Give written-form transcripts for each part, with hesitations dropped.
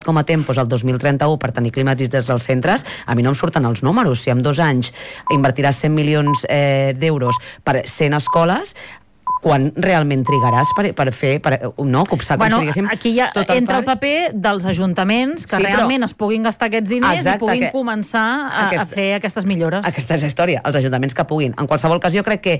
com a tempos al 2031 per tenir climatitzats als centres, a mi no em surten els números. Si en 2 anys invertiràs 100 milions d'euros per 100 escoles, quan realment trigaràs per fer, no, copsar, com si diguéssim... Aquí ja entra el paper dels ajuntaments que realment es puguin gastar aquests diners i puguin començar a fer aquestes millores. Aquesta és la història, els ajuntaments que puguin. En qualsevol cas, jo crec que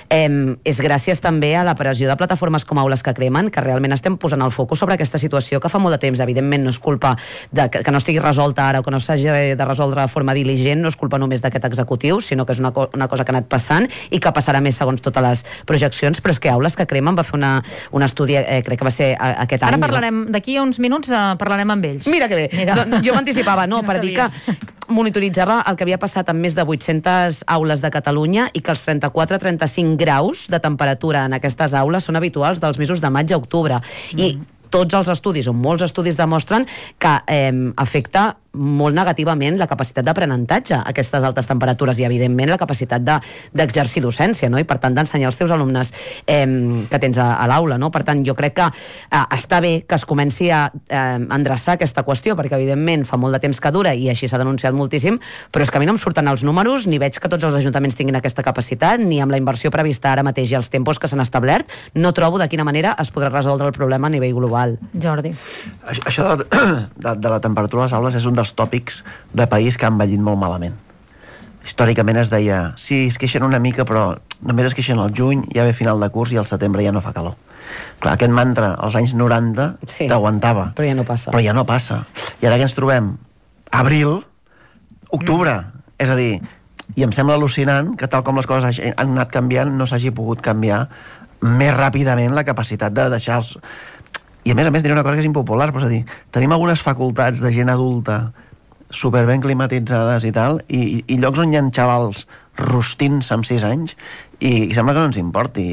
és gràcies també a la pressió de plataformes com Aules que Cremen que realment estem posant el focus sobre aquesta situació que fa molt de temps. Evidentment no és culpa que no estigui resolta ara o que no s'hagi de resoldre de forma diligent, no és culpa només d'aquest executiu, sinó que és una cosa que ha anat passant i que passarà més segons totes les projeccions, però és que Aules que Cremen va fer un estudi, crec que va ser aquest any. Ara parlarem, d'aquí a uns minuts parlarem amb ells. Mira que bé, jo m'anticipava, per dir que monitoritzava el que havia passat amb més de 800 aules de Catalunya i que els 34-35 graus de temperatura en aquestes aules són habituals dels mesos de maig a octubre. I tots els estudis, o molts estudis, demostren que afecta molt negativament la capacitat d'aprenentatge a aquestes altes temperatures i, evidentment, la capacitat d'exercir docència, no? I, per tant, d'ensenyar als teus alumnes que tens a l'aula, no? Per tant, jo crec que està bé que es comenci a endreçar aquesta qüestió, perquè, evidentment, fa molt de temps que dura i així s'ha denunciat moltíssim, però és que a mi no em surten els números, ni veig que tots els ajuntaments tinguin aquesta capacitat, ni amb la inversió prevista ara mateix i els tempos que s'han establert, no trobo de quina manera es podrà resoldre el problema a nivell global. Jordi. Això de la temperatura a les aules és un dels tòpics de país que ha envellit molt malament. Històricament es deia, sí, es queixen una mica, però només es queixen al juny, ja ve final de curs i al setembre ja no fa calor. Clar, aquest mantra als anys 90 t'aguantava. Però ja no passa. Però ja no passa. I ara que ens trobem abril, octubre, és a dir, i em sembla al·lucinant que tal com les coses han anat canviant no s'hagi pogut canviar més ràpidament la capacitat de deixar els... I a més diré una cosa que és impopular, però és a dir, tenim algunes facultats de gent adulta superben climatitzades i tal, i llocs on hi ha xavals rostins amb 6 anys i sembla que no ens importi.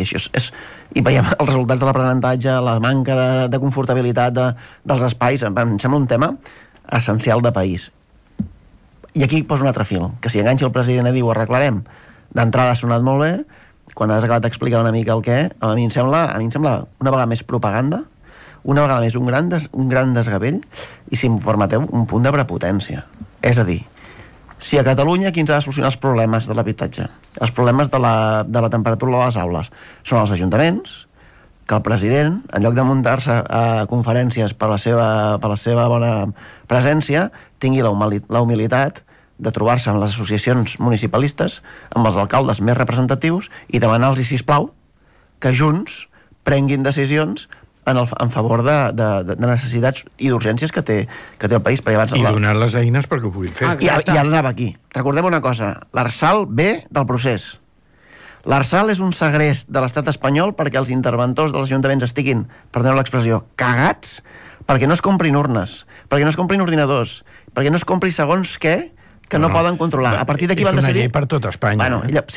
I veiem els resultats de l'aprenentatge, la manca de confortabilitat dels espais, em sembla un tema essencial de país. I aquí poso un altre fil, que si enganxa el president i diu ho arreglarem, d'entrada ha sonat molt bé, quan has acabat d'explicar una mica el què, a mi em sembla una vegada més propaganda, una vegada més un gran desgavell i, si em permeteu, un punt de prepotència. És a dir, si a Catalunya qui ens ha de solucionar els problemes de l'habitatge, els problemes de la temperatura a les aules, són els ajuntaments, que el president, en lloc de muntar-se a conferències per la seva bona presència, tingui la humilitat de trobar-se amb les associacions municipalistes, amb els alcaldes més representatius i demanar-los, sisplau, que junts prenguin decisions en favor de necessitats i d'urgències que té el país. I donar les eines perquè ho puguin fer. I ara anava aquí. Recordem una cosa, l'Arsal ve del procés. L'Arsal és un segrest de l'estat espanyol perquè els interventors dels ajuntaments estiguin, perdoneu l'expressió, cagats, perquè no es comprin urnes, perquè no es comprin ordinadors, perquè no es compri segons què que no poden controlar. A partir d'aquí van decidir... És una llei per tot Espanya.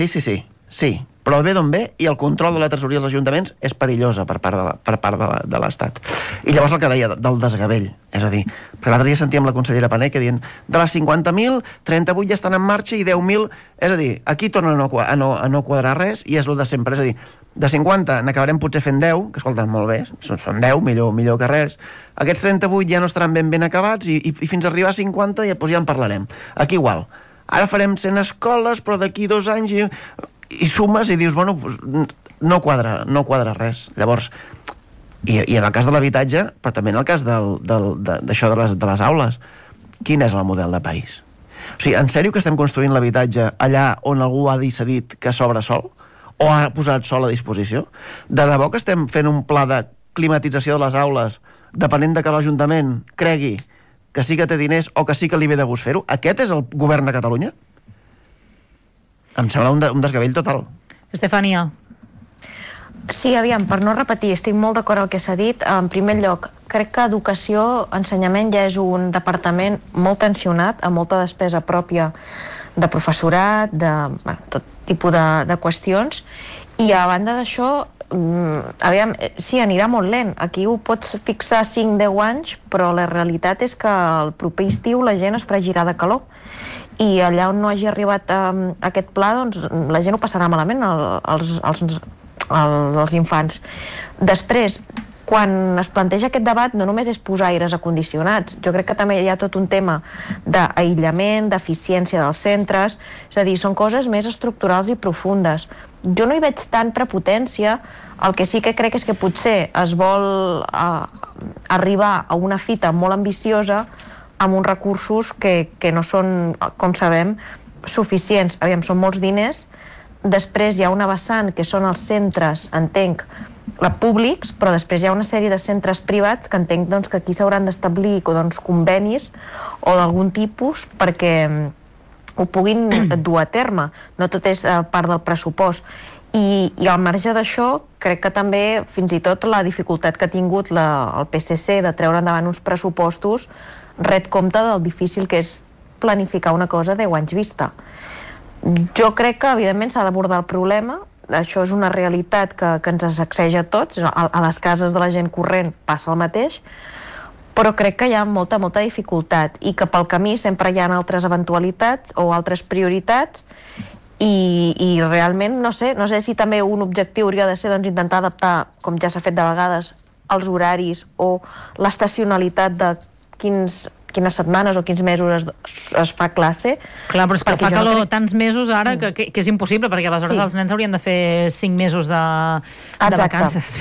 Sí, però ve d'on ve i el control de la tresoreria dels ajuntaments és perillosa per part de l'Estat. I llavors el que deia del desgavell, és a dir, perquè l'altre dia sentíem la consellera Pané que dient de les 50.000, 38 ja estan en marxa i 10.000, és a dir, aquí torna a no quadrar res i és el de sempre, és a dir, de 50 n'acabarem potser fent 10, que escolta, molt bé, són 10, millor que res, aquests 38 ja no estaran ben acabats i fins a arribar a 50 ja en parlarem. Aquí igual, ara farem 100 escoles, però d'aquí 2 anys i sumes i dius, bueno, no quadra res. Llavors, i en el cas de l'habitatge, però també en el cas d'això de les aules, quin és el model de país? O sigui, en sèrio que estem construint l'habitatge allà on algú ha decidit que s'obre sol? O ha posat sol a disposició? De debò que estem fent un pla de climatització de les aules depenent de que l'Ajuntament cregui que sí que té diners o que sí que li ve de gust fer-ho? Aquest és el govern de Catalunya? Em sembla un desgavell total. Estefania. Sí, aviam, per no repetir, estic molt d'acord amb el que s'ha dit. En primer lloc, crec que educació, ensenyament ja és un departament molt tensionat, amb molta despesa pròpia de professorat, de tot tipus de qüestions, i a banda d'això, aviam, sí, anirà molt lent. Aquí ho pots fixar 5-10 anys, però la realitat és que el proper estiu la gent es fregirà de calor. I allà on no hagi arribat aquest pla, doncs la gent ho passarà malament, els infants. Després, quan es planteja aquest debat no només és posar aires acondicionats, jo crec que també hi ha tot un tema d'aïllament, d'eficiència dels centres, és a dir, són coses més estructurals i profundes. Jo no hi veig tant prepotència, el que sí que crec és que potser es vol arribar a una fita molt ambiciosa amb uns recursos que no són, com sabem, suficients. Aviam, són molts diners. Després hi ha una vessant que són els centres, entenc, públics, però després hi ha una sèrie de centres privats que entenc doncs, que aquí s'hauran d'establir convenis o d'algun tipus perquè ho puguin dur a terme. No tot és part del pressupost. I al marge d'això, crec que també, fins i tot, la dificultat que ha tingut el PSC de treure endavant uns pressupostos ret compte del difícil que és planificar una cosa 10 anys vista. Jo crec que, evidentment, s'ha d'abordar el problema. Això és una realitat que ens sacseja a tots. A les cases de la gent corrent passa el mateix, però crec que hi ha molta dificultat i que pel camí sempre hi ha altres eventualitats o altres prioritats i realment no sé si també un objectiu hauria de ser doncs, intentar adaptar, com ja s'ha fet de vegades, els horaris o l'estacionalitat de quines setmanes o quins mesos es fa classe. Clar, però és que fa calor tants mesos ara que és impossible, perquè aleshores els nens haurien de fer 5 mesos de vacances.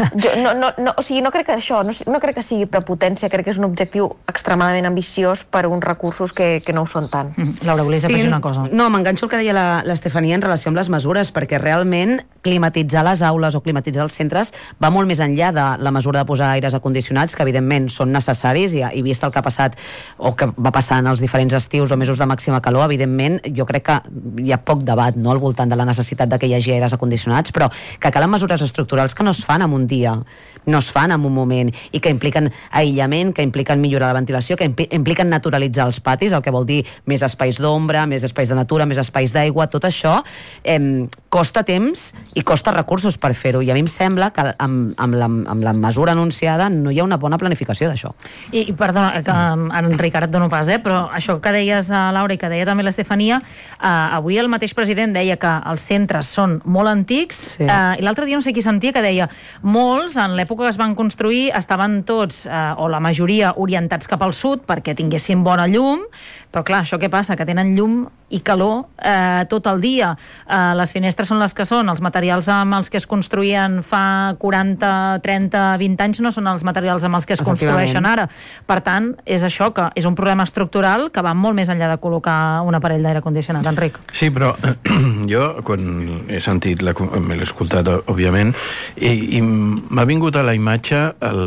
O sigui, no crec que això, no crec que sigui prepotència, crec que és un objectiu extremadament ambiciós per uns recursos que no ho són tant. Laura, volies afegir una cosa? No, m'enganxo el que deia l'Estefania en relació amb les mesures, perquè realment climatitzar les aules o climatitzar els centres va molt més enllà de la mesura de posar aires acondicionats, que evidentment són necessaris i vist el que ha passat o que va passar en els diferents estius o mesos de màxima calor, evidentment jo crec que hi ha poc debat al voltant de la necessitat de que hi hagi aires acondicionats, però que calen mesures estructurals que no es fan en un dia, no es fan en un moment i que impliquen aïllament, que impliquen millorar la ventilació, que impliquen naturalitzar els patis, el que vol dir més espais d'ombra, més espais de natura, més espais d'aigua, tot això costa temps i costa recursos per fer-ho, i a mi em sembla que amb la mesura anunciada no hi ha una bona planificació d'això. I perdona, que en Ricard et dono pas, però això que deies, Laura, i que deia també l'Estefania, avui el mateix president deia que els centres són molt antics, i l'altre dia no sé qui sentia que deia molts, en l'època que es van construir, estaven tots, o la majoria, orientats cap al sud perquè tinguessin bona llum, però clar, això què passa? Que tenen llum i calor tot el dia. Les finestres són les que són, els materials amb els que es construïen fa 40, 30, 20 anys no són els materials amb els que es construeixen ara. Per tant, és això, que és un problema estructural que va molt més enllà de col·locar un aparell d'aire condicionat. Enric. Sí, però jo, quan he sentit, me l'he escoltat, òbviament, i m'ha vingut a la imatge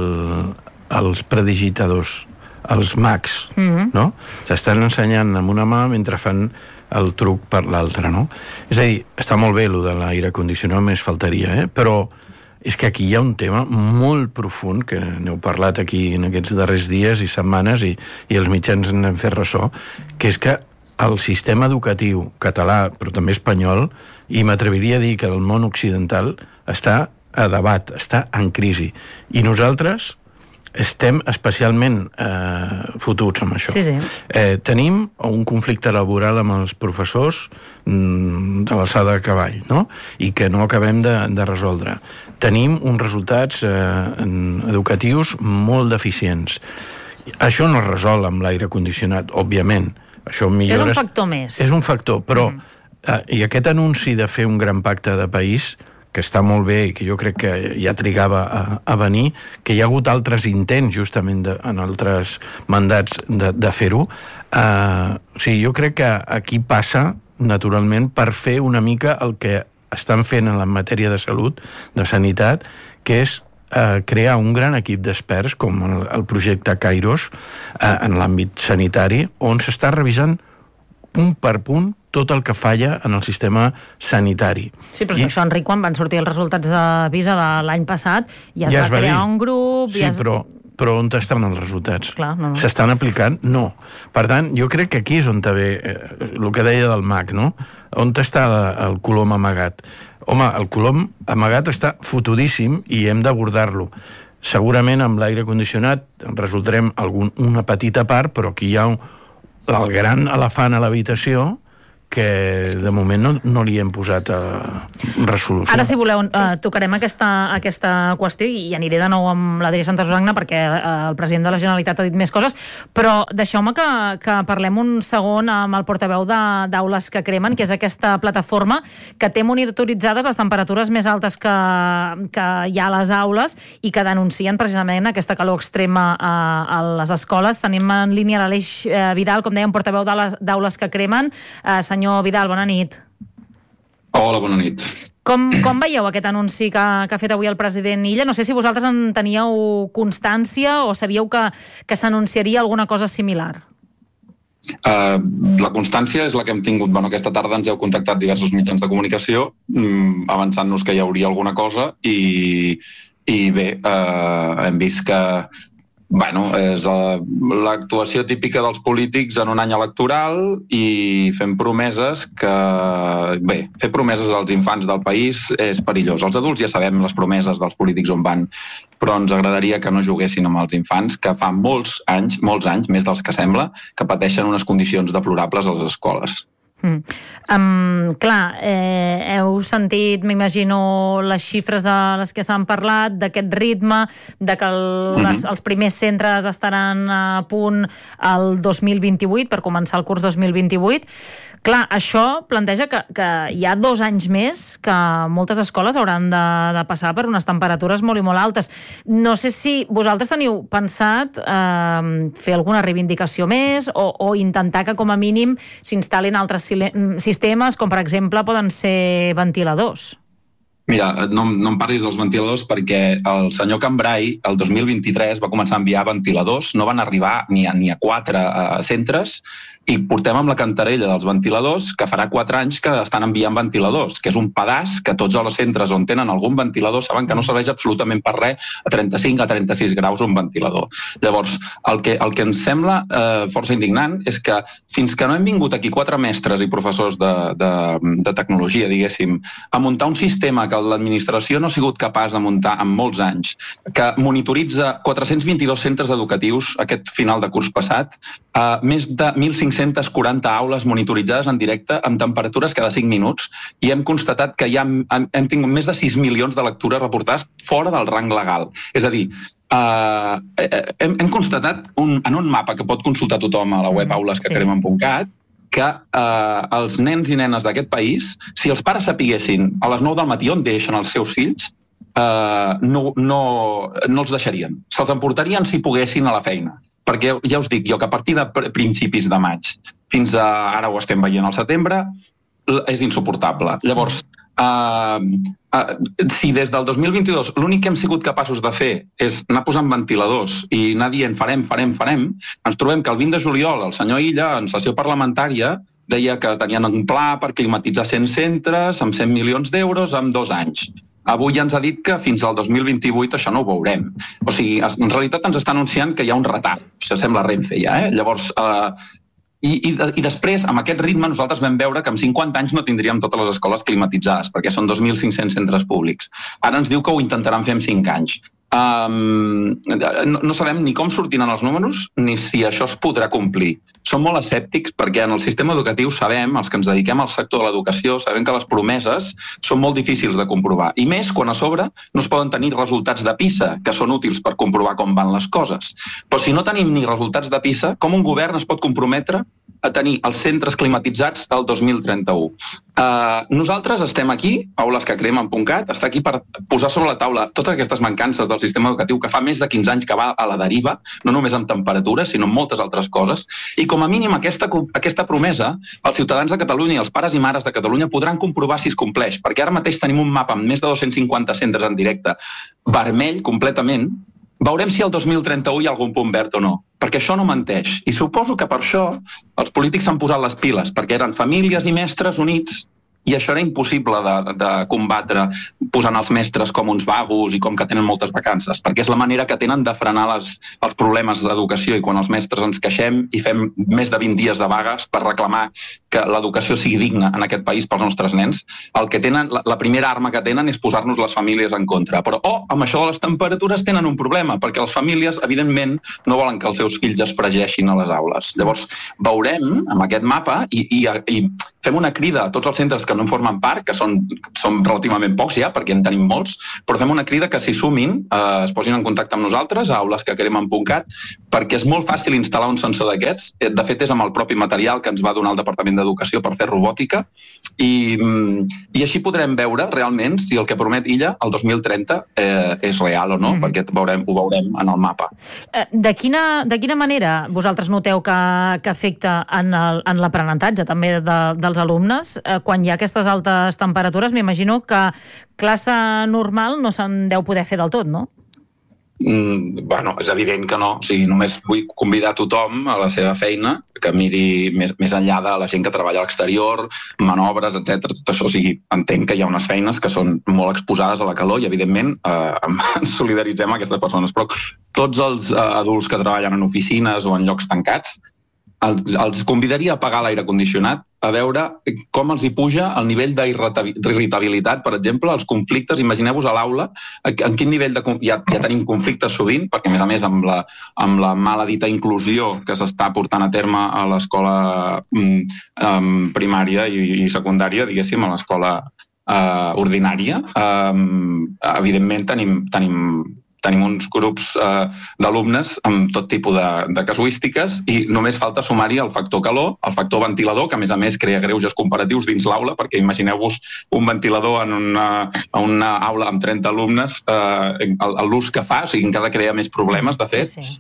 els predigitadors, els mags, no? S'estan ensenyant amb una mà mentre fan el truc per l'altra, no? És a dir, està molt bé lo de l'aire condicionat, més faltaria, però és que aquí hi ha un tema molt profund, que n'heu parlat aquí en aquests darrers dies i setmanes, i els mitjans n'han fet ressò, que és que el sistema educatiu català, però també espanyol, i m'atreviria a dir que el món occidental està a debat, està en crisi. I nosaltres estem especialment fotuts amb això. Sí. Tenim un conflicte laboral amb els professors de l'alçada de cavall, no? I que no acabem de resoldre. Tenim uns resultats educatius molt deficients. Això no es resol amb l'aire condicionat, òbviament. Això és un factor més. És un factor, però i aquest anunci de fer un gran pacte de país, que està molt bé i que jo crec que ja trigava a venir, que hi ha hagut altres intents justament en altres mandats de fer-ho. O sigui, jo crec que aquí passa naturalment per fer una mica el que estan fent en la matèria de salut, de sanitat, que és crear un gran equip d'experts com el projecte Kairos en l'àmbit sanitari, on s'està revisant punt per punt tot el que falla en el sistema sanitari. Sí, però això, Enric, quan van sortir els resultats de PISA de l'any passat, ja es va crear un grup... Sí, però on estan els resultats? Clar, no. S'estan aplicant? No. Per tant, jo crec que aquí és on ve el que deia del MAC, no? On està el colom amagat? Home, el colom amagat està fotudíssim i hem d'abordar-lo. Segurament amb l'aire condicionat resoldrem una petita part, però aquí hi ha el gran elefant a l'habitació, que de moment no li hem posat resolució. Ara, si voleu, tocarem aquesta qüestió i aniré de nou amb l'Adrià Santasusagna perquè el president de la Generalitat ha dit més coses, però deixeu-me que parlem un segon amb el portaveu d'Aules que Cremen, que és aquesta plataforma que té monitoritzades les temperatures més altes que hi ha a les aules i que denuncien precisament aquesta calor extrema a les escoles. Tenim en línia l'Aleix Vidal, com dèiem, portaveu d'Aules que Cremen. Senyor Vidal, bona nit. Hola, bona nit. Com veieu aquest anunci que ha fet avui el president Illa? No sé si vosaltres en teníeu constància o sabíeu que s'anunciaria alguna cosa similar. La constància és la que hem tingut. Aquesta tarda ens heu contactat diversos mitjans de comunicació avançant-nos que hi hauria alguna cosa i bé, hem vist que és l'actuació típica dels polítics en un any electoral i fem promeses que... Bé, fer promeses als infants del país és perillós. Els adults ja sabem les promeses dels polítics on van, però ens agradaria que no juguessin amb els infants, que fa molts anys, més dels que sembla, que pateixen unes condicions deplorables a les escoles. Heu sentit, m'imagino, les xifres de les que s'han parlat, d'aquest ritme, de que els primers centres estaran a punt el 2028, per començar el curs 2028. Clar, això planteja que hi ha 2 anys més que moltes escoles hauran de passar per unes temperatures molt i molt altes. No sé si vosaltres teniu pensat fer alguna reivindicació més o intentar que com a mínim s'instal·lin altres sistemes, com per exemple poden ser ventiladors. Mira, no em parlis dels ventiladors perquè el senyor Cambrai el 2023 va començar a enviar ventiladors, no van arribar ni a 4 centres, i portem amb la cantarella dels ventiladors que farà 4 anys que estan enviant ventiladors, que és un pedaç que tots els centres on tenen algun ventilador saben que no serveix absolutament per res a 35 a 36 graus un ventilador. Llavors, el que ens sembla força indignant és que fins que no hem vingut aquí 4 mestres i professors de tecnologia, diguéssim, a muntar un sistema que l'administració no ha sigut capaç de muntar en molts anys, que monitoritza 422 centres educatius aquest final de curs passat, més de 1.540 aules monitoritzades en directe amb temperatures cada 5 minuts i hem constatat que hem tingut més de 6 milions de lectures reportades fora del rang legal. És a dir, hem constatat en un mapa que pot consultar tothom a la web aulesquecremen.cat que els nens i nenes d'aquest país, si els pares sapiguessin a les 9 del matí on deixen els seus fills, no els deixarien. Se'ls emportarien si poguessin a la feina. Perquè ja us dic jo que a partir de principis de maig fins a ara ho estem veient al setembre, és insuportable. Llavors, si des del 2022 l'únic que hem sigut capaços de fer és anar posant ventiladors i anar dient farem, ens trobem que el 20 de juliol el senyor Illa, en sessió parlamentària, deia que tenien un pla per climatitzar 100 centres amb 100 milions d'euros en 2 anys. Avui ja ens ha dit que fins al 2028 això no ho veurem. O sigui, en realitat ens està anunciant que hi ha un retard. Això sembla Renfe ja, Llavors, i després, amb aquest ritme, nosaltres vam veure que en 50 anys no tindríem totes les escoles climatitzades, perquè són 2.500 centres públics. Ara ens diu que ho intentaran fer en 5 anys. No sabem ni com sortiran els números ni si això es podrà complir. Som molt escèptics perquè en el sistema educatiu sabem, els que ens dediquem al sector de l'educació, sabem que les promeses són molt difícils de comprovar. I més quan a sobre no es poden tenir resultats de PISA, que són útils per comprovar com van les coses. Però si no tenim ni resultats de PISA, com un govern es pot comprometre a tenir els centres climatitzats del 2031? Nosaltres estem aquí, aulesquecremen.cat, està aquí per posar sobre la taula totes aquestes mancances del sistema educatiu que fa més de 15 anys que va a la deriva, no només amb temperatures, sinó amb moltes altres coses, i com a mínim aquesta promesa, els ciutadans de Catalunya i els pares i mares de Catalunya podran comprovar si es compleix, perquè ara mateix tenim un mapa amb més de 250 centres en directe, vermell completament. Veurem si el 2031 hi ha algun punt verd o no, perquè això no menteix. I suposo que per això els polítics s'han posat les piles, perquè eren famílies i mestres units i això era impossible de combatre posant els mestres com uns vagos i com que tenen moltes vacances, perquè és la manera que tenen de frenar els problemes d'educació i quan els mestres ens queixem i fem més de 20 dies de vagues per reclamar que l'educació sigui digna en aquest país pels nostres nens, el que tenen, la primera arma que tenen és posar-nos les famílies en contra. Però, amb això de les temperatures tenen un problema, perquè les famílies, evidentment, no volen que els seus fills es fregeixin a les aules. Llavors, veurem amb aquest mapa i fem una crida a tots els centres que no en formen part, que són relativament pocs ja, perquè en tenim molts, però fem una crida que s'hi sumin, es posin en contacte amb nosaltres, a aulesquequerem.cat, perquè és molt fàcil instal·lar un sensor d'aquests. De fet, és amb el propi material que ens va donar el Departament d'Educació per fer robòtica, i així podrem veure realment si el que promet Illa el 2030 és real o no, perquè ho veurem en el mapa. De quina manera vosaltres noteu que afecta en l'aprenentatge també dels alumnes? Quan hi ha aquestes altes temperatures, m'imagino que classe normal no se'n deu poder fer del tot, no? Bueno, és evident que no. O sigui, només vull convidar tothom a la seva feina que miri més enllà de la gent que treballa a l'exterior, manobres, etc. Tot això, o sigui, entenc que hi ha unes feines que són molt exposades a la calor i, evidentment, ens solidaritzem amb aquestes persones. Però tots els adults que treballen en oficines o en llocs tancats, els convidaria a apagar l'aire condicionat, a veure com els hi puja el nivell d'irritabilitat, per exemple, els conflictes. Imagineu-vos a l'aula en quin nivell ja tenim conflictes sovint, perquè a més amb la mala dita inclusió que s'està portant a terme a l'escola primària i secundària, diguéssim, a l'escola ordinària, evidentment tenim uns grups d'alumnes amb tot tipus de casuístiques i només falta sumar-hi el factor calor, el factor ventilador, que a més crea greuges comparatius dins l'aula, perquè imagineu-vos un ventilador en una aula amb 30 alumnes, l'ús que fa, o sigui, encara crea més problemes, de fet. Sí.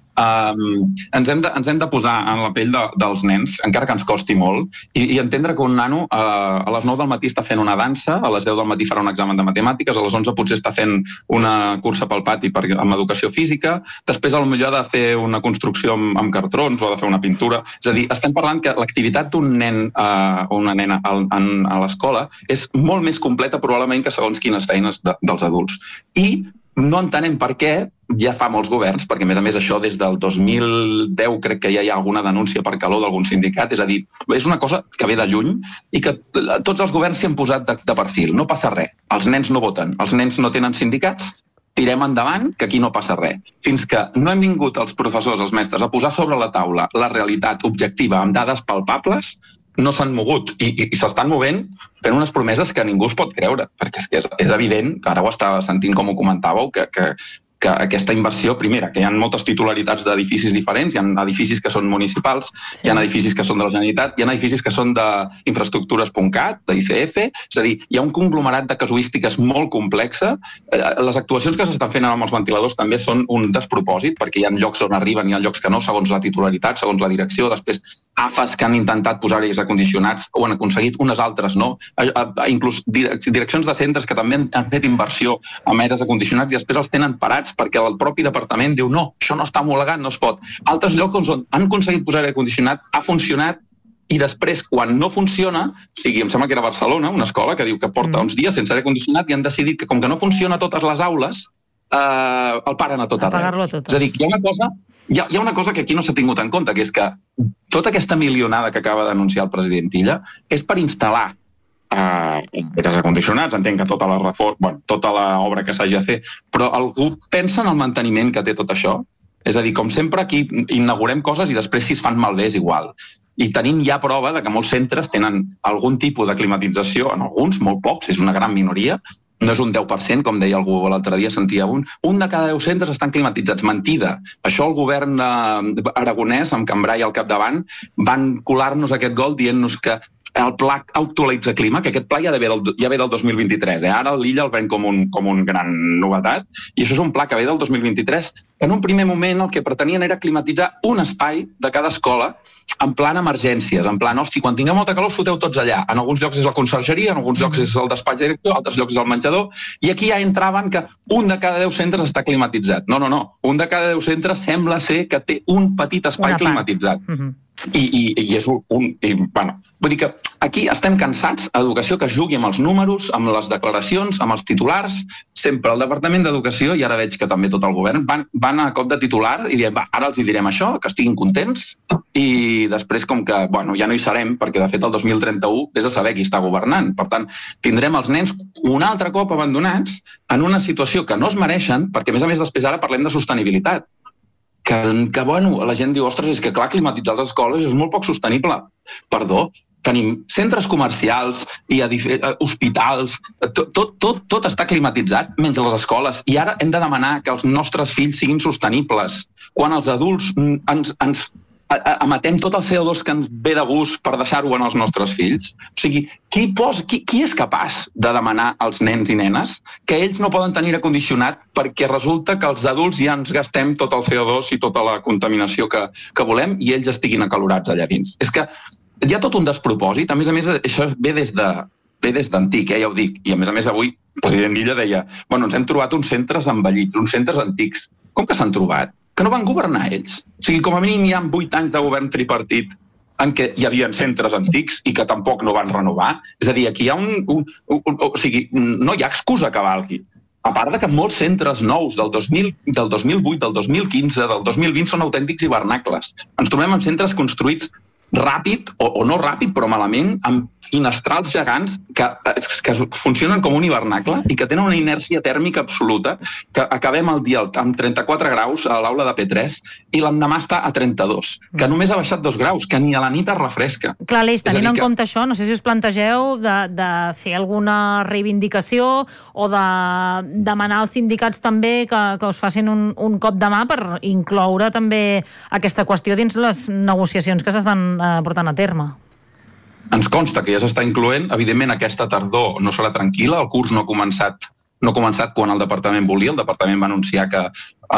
Ens hem de posar en la pell dels nens, encara que ens costi molt, i entendre que un nano a les 9 del matí està fent una dansa, a les 10 del matí farà un examen de matemàtiques, a les 11 potser està fent una cursa pel pati amb educació física, després potser ha de fer una construcció amb cartrons o ha de fer una pintura. És a dir, estem parlant que l'activitat d'un nen o una nena a l'escola és molt més completa probablement que segons quines feines dels adults. I no entenem per què ja fa molts governs, perquè a més això des del 2010 crec que ja hi ha alguna denúncia per calor d'algun sindicat, és a dir, és una cosa que ve de lluny i que tots els governs s'hi han posat de perfil. No passa res, els nens no voten, els nens no tenen sindicats, tirem endavant, que aquí no passa res. Fins que no hem vingut els professors, els mestres, a posar sobre la taula la realitat objectiva amb dades palpables, no s'han mogut i s'estan movent fent unes promeses que ningú es pot creure, perquè és evident, que ara ho estava sentint com ho comentàveu, que aquesta inversió, primera, que hi ha moltes titularitats d'edificis diferents, hi ha edificis que són municipals, hi ha edificis que són de la Generalitat, hi ha edificis que són d'infraestructures.cat, d'ICF, és a dir, hi ha un conglomerat de casuístiques molt complexa. Les actuacions que s'estan fent amb els ventiladors també són un despropòsit, perquè hi ha llocs on arriben i hi ha llocs que no, segons la titularitat, segons la direcció, després AFAs que han intentat posar aires acondicionats o han aconseguit, unes altres no, inclús direccions de centres que també han fet inversió amb aires acondicionats i després els tenen parats perquè el propi departament diu no, això no està homologat, no es pot. Altres llocs on han aconseguit posar aire acondicionat, ha funcionat i després, quan no funciona, em sembla que era Barcelona, una escola que diu que porta uns dies sense aire acondicionat i han decidit que com que no funciona a totes les aules, el paren a tot arreu. És a dir, hi ha una cosa que aquí no s'ha tingut en compte, que és que tota aquesta milionada que acaba d'anunciar el president Illa és per instal·lar aires acondicionats, entenc que tota l'obra que s'hagi de fer, però algú pensa en el manteniment que té tot això? És a dir, com sempre aquí inaugurem coses i després si es fan malbé és igual. I tenim ja prova de que molts centres tenen algun tipus de climatització, en alguns, molt pocs, és una gran minoria, no és un 10%, com deia algú l'altre dia, sentia un de cada 10 centres estan climatitzats. Mentida. Això el govern aragonès, amb Cambray al capdavant, van colar-nos aquest gol dient-nos que el pla actualitza clima, que aquest pla ja ve del 2023. Ara l'Illa el ven com un gran novetat, i això és un pla que ve del 2023. En un primer moment el que pretenien era climatitzar un espai de cada escola en plan emergències, en plan, hosti, quan tingueu molta calor us foteu tots allà. En alguns llocs és la consergeria, en alguns llocs és el despatx director, en altres llocs és el menjador, i aquí ja entraven que un de cada 10 centres està climatitzat. No. Un de cada 10 centres sembla ser que té un petit espai climatitzat. I és vull dir que aquí estem cansats a Educació que jugui amb els números, amb les declaracions, amb els titulars. Sempre el Departament d'Educació, i ara veig que també tot el govern, van a cop de titular i diem, ara els hi direm això, que estiguin contents, i després com que ja no hi serem, perquè de fet el 2031 vés a saber qui està governant. Per tant, tindrem els nens un altre cop abandonats en una situació que no es mereixen, perquè a més després ara parlem de sostenibilitat. Que la gent diu, ostres, és que clar, climatitzar les escoles és molt poc sostenible. Perdó, tenim centres comercials i hospitals, tot està climatitzat, menys les escoles. I ara hem de demanar que els nostres fills siguin sostenibles. Quan els adults ens emetem tot el CO2 que ens ve de gust per deixar-ho en els nostres fills. O sigui, qui és capaç de demanar als nens i nenes que ells no poden tenir acondicionat perquè resulta que els adults ja ens gastem tot el CO2 i tota la contaminació que volem i ells estiguin acalorats allà dins? És que hi ha tot un despropòsit. A més, això ve des d'antic, ja ho dic. I a més avui el president Illa deia ens hem trobat uns centres envellits, uns centres antics. Com que s'han trobat? Que no van governar ells. O sigui, com a mínim hi ha 8 anys de govern tripartit en què hi havia centres antics i que tampoc no van renovar. És a dir, aquí hi ha o sigui, no hi ha excusa que valgui. A part de que molts centres nous del 2008, del 2015, del 2020 són autèntics hivernacles. Ens trobem amb centres construïts ràpid, o no ràpid, però malament, amb finestrals gegants que funcionen com un hivernacle i que tenen una inèrcia tèrmica absoluta, que acabem el dia amb 34 graus a l'aula de P3 i l'endemà està a 32, que només ha baixat 2 graus, que ni a la nit es refresca. Clar, Aleix, tenint en compte això, no sé si us plantegeu de fer alguna reivindicació o de demanar als sindicats també que us facin un cop de mà per incloure també aquesta qüestió dins les negociacions que s'estan portant a terme. Ens consta que ja s'està incloent. Evidentment, aquesta tardor no serà tranquil·la. El curs no ha començat quan el departament volia. El departament va anunciar que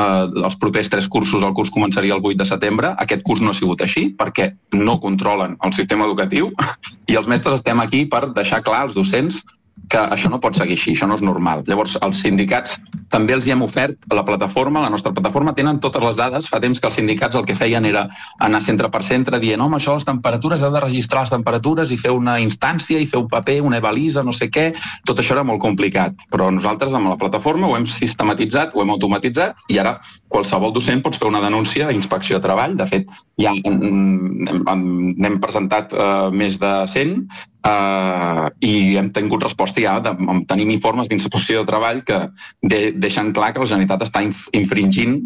els propers 3 cursos, el curs començaria el 8 de setembre. Aquest curs no ha sigut així, perquè no controlen el sistema educatiu i els mestres estem aquí per deixar clar als docents que això no pot seguir així, això no és normal. Llavors, els sindicats també els hi hem ofert a la plataforma, la nostra plataforma, tenen totes les dades. Fa temps que els sindicats el que feien era anar centre per centre dient home, això les temperatures, heu de registrar les temperatures i fer una instància i fer un paper, una balisa, no sé què. Tot això era molt complicat. Però nosaltres amb la plataforma ho hem sistematitzat, ho hem automatitzat i ara qualsevol docent pots fer una denúncia a Inspecció de Treball. De fet, ja n'hem presentat més de 100 i hem tingut resposta ja, tenim informes d'Inspecció de Treball que deixen clar que la Generalitat està infringint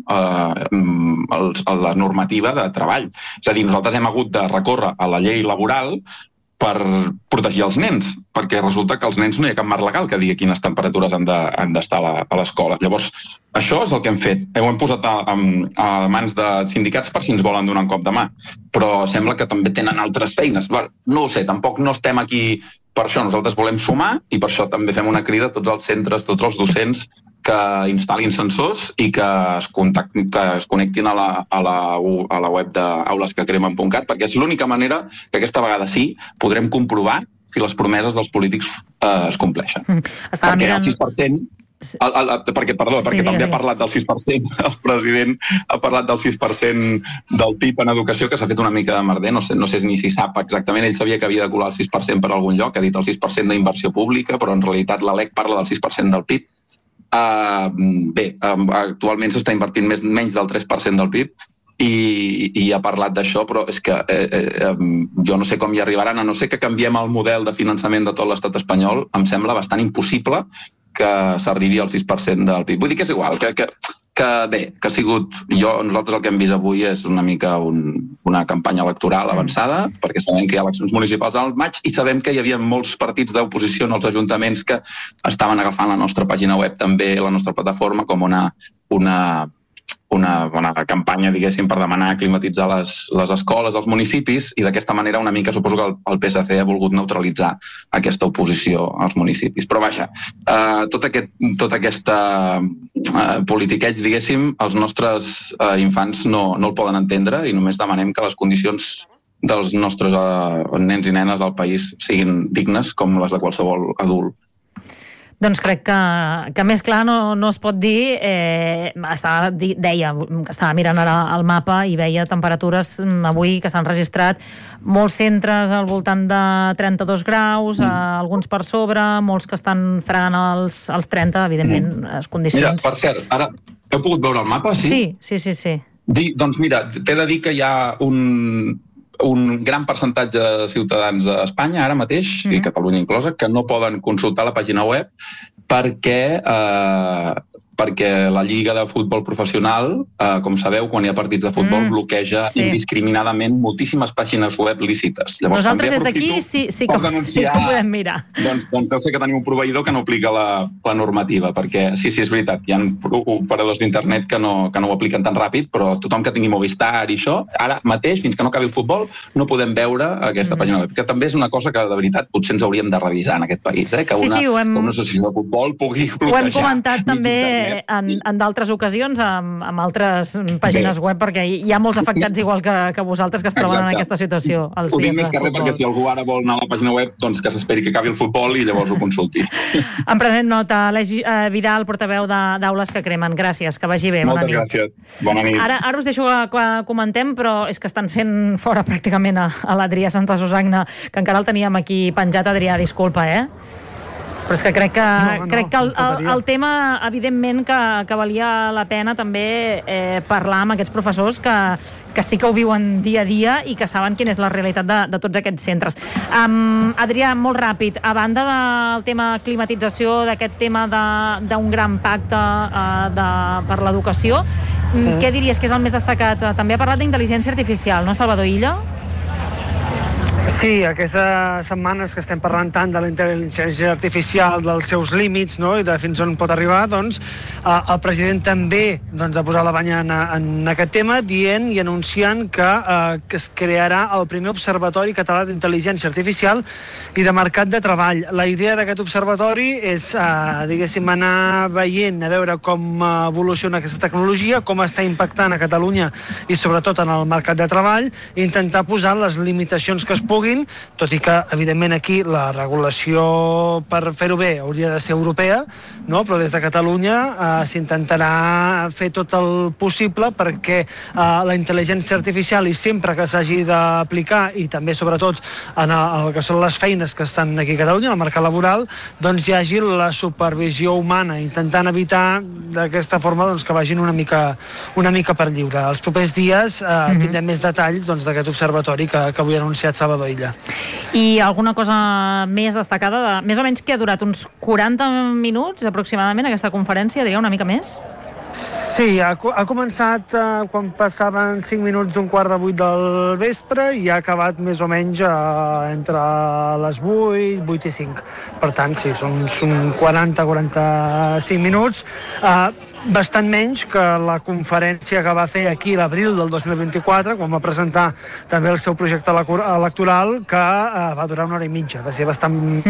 la normativa de treball. És a dir, nosaltres hem hagut de recórrer a la llei laboral per protegir els nens, perquè resulta que els nens no hi ha cap marc legal que digui quines temperatures han d'estar a l'escola. Llavors, això és el que hem fet. Ho hem posat a mans de sindicats per si ens volen donar un cop de mà, però sembla que també tenen altres feines. No ho sé, tampoc no estem aquí per això. Nosaltres volem sumar i per això també fem una crida a tots els centres, tots els docents que instal·lin sensors i que es connectin a la web d'aulesquecremen.cat, perquè és l'única manera que aquesta vegada sí podrem comprovar si les promeses dels polítics es compleixen. Perquè el 6%... Perquè també ha parlat del 6%, el president ha parlat del 6% del PIB en educació, que s'ha fet una mica de merder, no sé ni si sap exactament, ell sabia que havia de colar el 6% per algun lloc, ha dit el 6% d'inversió pública, però en realitat la LEC parla del 6% del PIB. Actualment s'està invertint menys del 3% del PIB i ha parlat d'això, però és que jo no sé com hi arribaran, a no ser que canviem el model de finançament de tot l'estat espanyol, em sembla bastant impossible que s'arribi al 6% del PIB. Vull dir que és igual, que ha sigut... Nosaltres el que hem vist avui és una mica una campanya electoral avançada, perquè sabem que hi ha eleccions municipals al maig i sabem que hi havia molts partits d'oposició en els ajuntaments que estaven agafant la nostra pàgina web també, la nostra plataforma, com una campanya, diguéssim, per demanar climatitzar les escoles, els municipis, i d'aquesta manera una mica suposo que el PSC ha volgut neutralitzar aquesta oposició als municipis. Però vaja, tota aquesta politiqueig, diguéssim, els nostres infants no el poden entendre i només demanem que les condicions dels nostres nens i nenes al país siguin dignes com les de qualsevol adult. Doncs crec que més clar no es pot dir. Deia que estava mirant ara el mapa i veia temperatures avui que s'han registrat molts centres al voltant de 32 graus, alguns per sobre, molts que estan fregant els 30, evidentment, les condicions... Mira, per cert, ara heu pogut veure el mapa, sí? Sí. Doncs mira, t'he de dir que hi ha un gran percentatge de ciutadans a Espanya, ara mateix, i Catalunya inclosa, que no poden consultar la pàgina web perquè la Lliga de Futbol Professional, com sabeu, quan hi ha partits de futbol, bloqueja indiscriminadament moltíssimes pàgines web lícites. Llavors, nosaltres des d'aquí sí que ho podem mirar. Doncs deu ser que tenim un proveïdor que no aplica la normativa, perquè sí, és veritat, hi ha operadors d'internet que no ho apliquen tan ràpid, però tothom que tingui Movistar i això, ara mateix, fins que no acabi el futbol, no podem veure aquesta pàgina web, que també és una cosa que, de veritat, potser ens hauríem de revisar en aquest país, que una associació de futbol pugui bloquejar. Ho hem comentat també en d'altres ocasions amb altres pàgines web, perquè hi ha molts afectats igual que vosaltres que es troben en aquesta situació els dies de futbol. Perquè si algú ara vol anar a la pàgina web, doncs que s'esperi que acabi el futbol i llavors ho consulti. En prenent nota, Aleix Vidal, portaveu d'Aules que Cremen. Gràcies, que vagi bé. Bona nit. Moltes gràcies. Bona nit. Ara us deixo que comentem, però és que estan fent fora pràcticament a l'Adrià Santasusagna, que encara el teníem aquí penjat. Adrià, disculpa, però és que crec que el tema, evidentment, que valia la pena també parlar amb aquests professors que sí que ho viuen dia a dia i que saben quina és la realitat de tots aquests centres. Adrià, molt ràpid, a banda del tema climatització, d'aquest tema d'un gran pacte per l'educació, què diries que és el més destacat? També ha parlat d'intel·ligència artificial, no, Salvador Illa? Sí, aquestes setmanes que estem parlant tant de la intel·ligència artificial, dels seus límits, no?, i de fins on pot arribar, doncs el president també ha posat la banya en aquest tema, dient i anunciant que es crearà el primer observatori català d'intel·ligència artificial i de mercat de treball. La idea d'aquest observatori és, diguéssim, anar veient, a veure com evoluciona aquesta tecnologia, com està impactant a Catalunya i sobretot en el mercat de treball, i intentar posar les limitacions que es puguin, tot i que, evidentment, aquí la regulació per fer-ho bé hauria de ser europea, no? Però des de Catalunya s'intentarà fer tot el possible perquè la intel·ligència artificial, i sempre que s'hagi d'aplicar, i també, sobretot, en el que són les feines que estan aquí a Catalunya, en el mercat laboral, doncs hi hagi la supervisió humana, intentant evitar d'aquesta forma que vagin una mica per lliure. Els propers dies tindrem més detalls d'aquest observatori que avui ha anunciat Salvador Illa. I alguna cosa més destacada, més o menys que ha durat uns 40 minuts aproximadament aquesta conferència, diria una mica més? Sí, ha començat quan passaven 5 minuts d'un 7:15 del vespre i ha acabat més o menys entre les 8 i 5. Per tant, sí, són 40-45 minuts. Bastant menys que la conferència que va fer aquí l'abril del 2024, quan va presentar també el seu projecte electoral, que va durar 1 hora i mitja. Va ser bastant...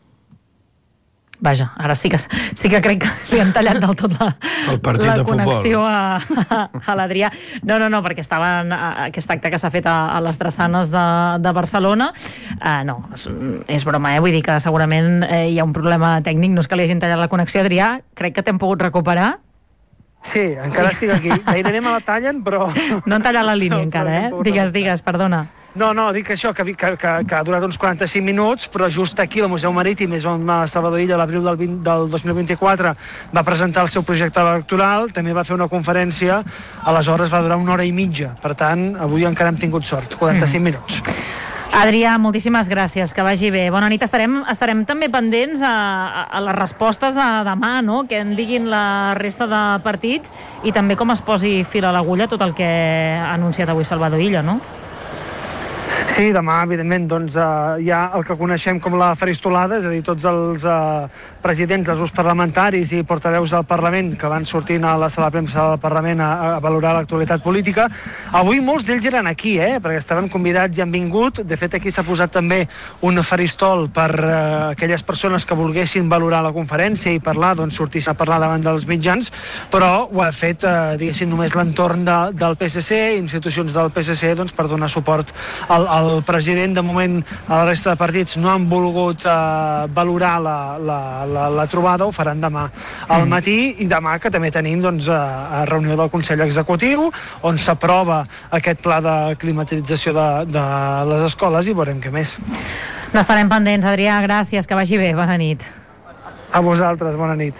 Vaja, ara sí que crec que li han tallat del tot la connexió a l'Adrià. No, perquè estava en aquest acte que s'ha fet a les drassanes de Barcelona. No, és broma, vull dir que segurament hi ha un problema tècnic, no és que li hagin tallat la connexió. Adrià, crec que t'hem pogut recuperar. Sí, encara estic aquí. Gairebé me la tallen, però... No han tallat la línia encara, Digues, perdona. No, dic això, que ha durat uns 45 minuts, però just aquí al Museu Marítim és on Salvador Illa, a l'abril del 2024, va presentar el seu projecte electoral, també va fer una conferència, aleshores va durar 1 hora i mitja. Per tant, avui encara hem tingut sort, 45 minuts. Adrià, moltíssimes gràcies, que vagi bé. Bona nit. Estarem també pendents a les respostes de demà, no?, que en diguin la resta de partits i també com es posi fil a l'agulla tot el que ha anunciat avui Salvador Illa, no? Sí, demà, evidentment, hi ha el que coneixem com la faristolada, és a dir, tots els presidents dels grups parlamentaris i portaveus del Parlament que van sortint a la sala de premsa del Parlament a valorar l'actualitat política. Avui molts d'ells eren aquí, perquè estaven convidats i han vingut. De fet, aquí s'ha posat també un faristol per aquelles persones que volguessin valorar la conferència i parlar, sortir a parlar davant dels mitjans, però ho ha fet, diguéssim, només l'entorn del PSC, institucions del PSC, per donar suport al president. De moment, a la resta de partits no han volgut valorar la trobada, ho faran demà al matí, i demà que també tenim reunió del Consell Executiu, on s'aprova aquest pla de climatització de les escoles, i veurem què més. N'estarem pendents, Adrià, gràcies, que vagi bé, bona nit. A vosaltres, bona nit.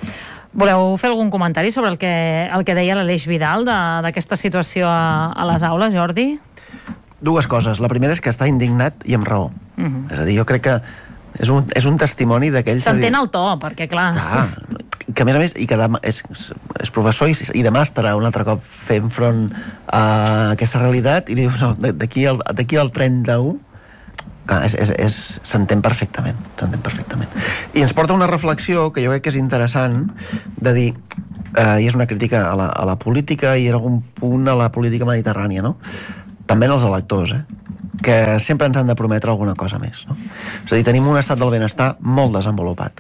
Voleu fer algun comentari sobre el que deia l'Aleix Vidal d'aquesta situació a les aules, Jordi? Dues coses. La primera és que està indignat i amb raó. És a dir, jo crec que és un testimoni d'aquells... S'entén el to, perquè clar... Que a més, i que és professor i de màster un altre cop fent front a aquesta realitat, i diu, no, d'aquí al 31... s'entén perfectament. I ens porta una reflexió que jo crec que és interessant de dir, i és una crítica a la política i en algun punt a la política mediterrània, no? També als electors, que sempre ens han de prometre alguna cosa més, no? És a dir, tenim un estat del benestar molt desenvolupat,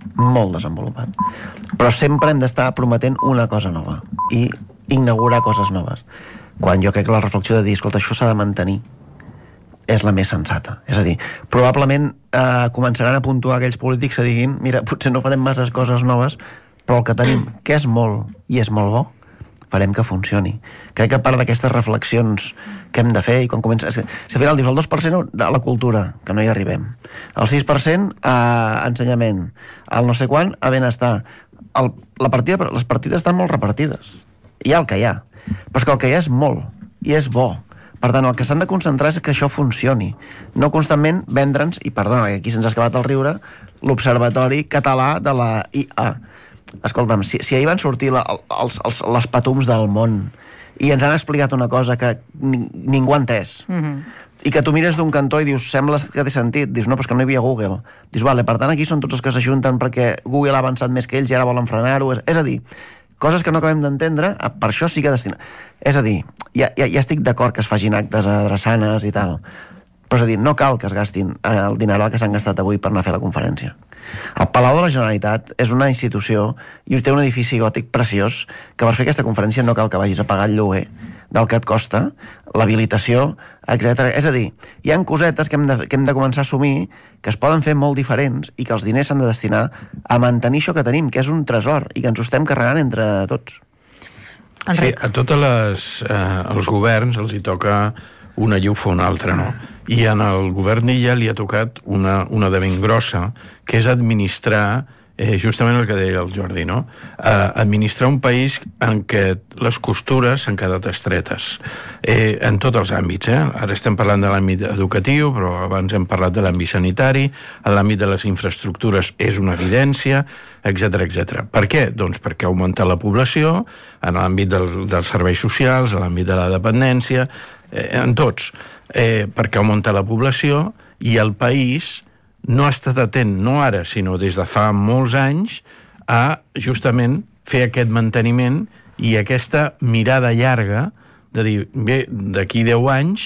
però sempre hem d'estar prometent una cosa nova i inaugurar coses noves, quan jo crec que la reflexió de dir, escolta, això s'ha de mantenir, és la més sensata. És a dir, probablement començaran a puntuar aquells polítics que diguin, mira, potser no farem masses coses noves, però el que tenim, que és molt i és molt bo, farem que funcioni. Crec que part d'aquestes reflexions que hem de fer, i quan comença... Si al final dius el 2% de la cultura, que no hi arribem, el 6% a ensenyament, el no sé quant a benestar, les partides estan molt repartides. Hi ha el que hi ha. Però és que el que hi ha és molt, i és bo. Per tant, el que s'han de concentrar és que això funcioni. No constantment vendre'ns, i perdona, que aquí se'ns ha acabat el riure, l'Observatori Català de la IA. Escolta'm, si ahir van sortir les patums del món i ens han explicat una cosa que ningú ha entès, i que tu mires d'un cantó i dius, sembla que té sentit, dius, no, però és que no hi havia Google. Dius, vale, per tant, aquí són tots els que s'ajunten perquè Google ha avançat més que ells i ara volen frenar-ho. És a dir, coses que no acabem d'entendre, per això sí que destina. És a dir, ja estic d'acord que es facin actes a drassanes i tal, però és a dir, no cal que es gastin el dineral que s'han gastat avui per anar a fer la conferència. El Palau de la Generalitat és una institució i té un edifici gòtic preciós que per fer aquesta conferència no cal que vagis a pagar el lloguer del que et costa, l'habilitació, etc. És a dir, hi ha cosetes que hem de començar a assumir que es poden fer molt diferents i que els diners s'han de destinar a mantenir això que tenim, que és un tresor, i que ens ho estem carregant entre tots. Enric. Sí, a tots els governs els hi toca una llufa o una altra, no? I en el govern Illa li ha tocat una de ben grossa, que és administrar justament el que deia el Jordi, no? Administrar un país en què les costures s'han quedat estretes, en tots els àmbits, Ara estem parlant de l'àmbit educatiu, però abans hem parlat de l'àmbit sanitari, en l'àmbit de les infraestructures és una evidència, etc. Per què? Doncs perquè ha augmentat la població, en l'àmbit dels serveis socials, en l'àmbit de la dependència, en tots, perquè ha augmentat la població i el país no ha estat atent, no ara, sinó des de fa molts anys, a justament fer aquest manteniment i aquesta mirada llarga de dir, bé, d'aquí 10 anys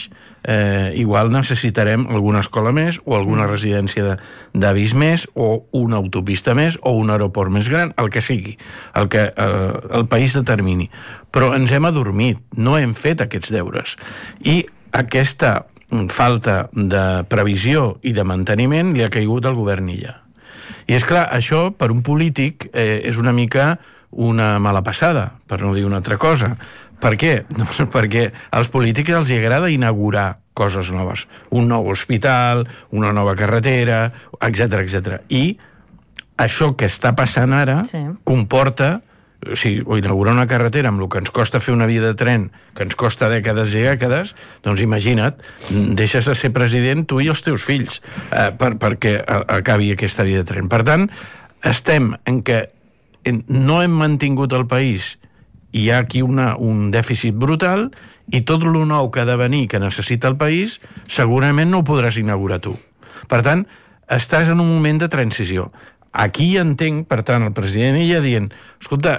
igual necessitarem alguna escola més o alguna residència d'avis més o una autopista més o un aeroport més gran, el que sigui, el que el país determini. Però ens hem adormit, no hem fet aquests deures. I aquesta falta de previsió i de manteniment li ha caigut al govern Illa. I és clar, això per un polític és una mica una mala passada, per no dir una altra cosa. Per què? Doncs perquè als polítics els agrada inaugurar coses noves. Un nou hospital, una nova carretera, etc. I això que està passant ara comporta, o sigui, inaugurar una carretera amb el que ens costa fer una via de tren, que ens costa dècades i dècades, doncs imagina't, deixes de ser president tu i els teus fills perquè acabi aquesta via de tren. Per tant, estem en què no hem mantingut el país, hi ha aquí un dèficit brutal, i tot el nou que ha de venir, que necessita el país, segurament no ho podràs inaugurar tu. Per tant, estàs en un moment de transició. Aquí entenc, per tant, el president Illa dient, escolta,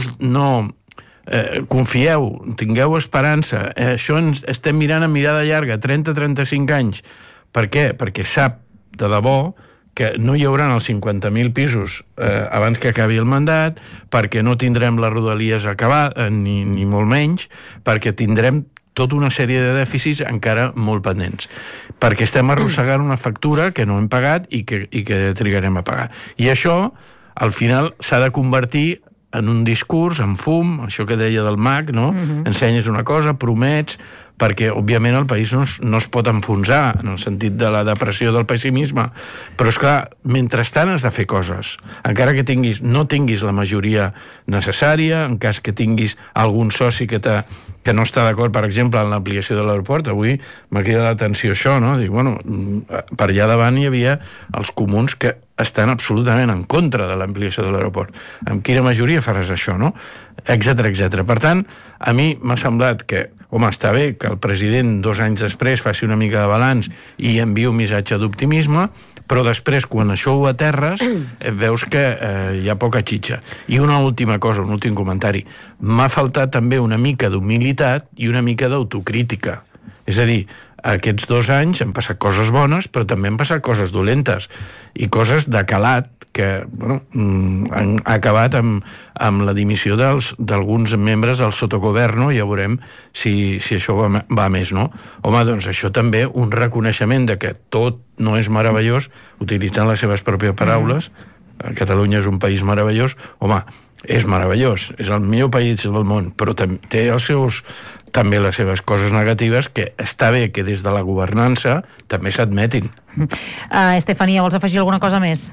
confieu, tingueu esperança, això estem mirant amb mirada llarga, 30-35 anys. Per què? Perquè sap de debò que no hi haurà els 50.000 pisos abans que acabi el mandat, perquè no tindrem les rodalies acabades, ni molt menys, perquè tindrem tota una sèrie de dèficits encara molt pendents, perquè estem arrossegant una factura que no hem pagat i que trigarem a pagar. I això, al final, s'ha de convertir en un discurs, en fum, això que deia del mag, no? Ensenyes una cosa, promets, perquè, òbviament, el país no es pot enfonsar en el sentit de la depressió del pessimisme, però, és clar, mentrestant has de fer coses. Encara que no tinguis la majoria necessària, en cas que tinguis algun soci que no està d'acord, per exemple, en l'ampliació de l'aeroport. Avui m'ha cridat l'atenció això, no? Dic, bueno, per allà davant hi havia els comuns que estan absolutament en contra de l'ampliació de l'aeroport. Amb quina majoria faràs això, no? Etcètera, etcètera. Per tant, a mi m'ha semblat que, home, està bé que el president 2 anys després faci una mica de balanç i enviï un missatge d'optimisme, però després, quan això ho aterres, veus que hi ha poca xitxa. I una última cosa, un últim comentari. M'ha faltat també una mica d'humilitat i una mica d'autocrítica. És a dir, aquests 2 anys han passat coses bones, però també han passat coses dolentes i coses de calat que, bueno, han acabat amb la dimissió d'alguns membres del sotogoverno. Ja veurem si això va més, no? Home, doncs això també, un reconeixement de que tot no és meravellós, utilitzant les seves pròpies paraules. Catalunya és un país meravellós. Home, és meravellós, és el millor país del món, però té també les seves coses negatives, que està bé que des de la governança també s'admetin. Estefania, vols afegir alguna cosa més?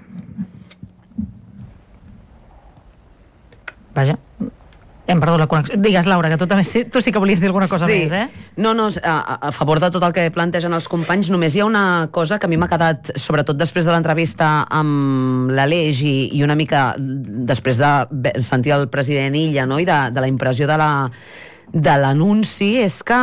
Vaja, hem perdut la connexió. Digues, Laura, que tu sí que volies dir alguna cosa més, eh? No, a favor de tot el que plantegen els companys, només hi ha una cosa que a mi m'ha quedat, sobretot després de l'entrevista amb l'Aleix i una mica després de sentir el president Illa, no?, i de la impressió de l'anunci, és que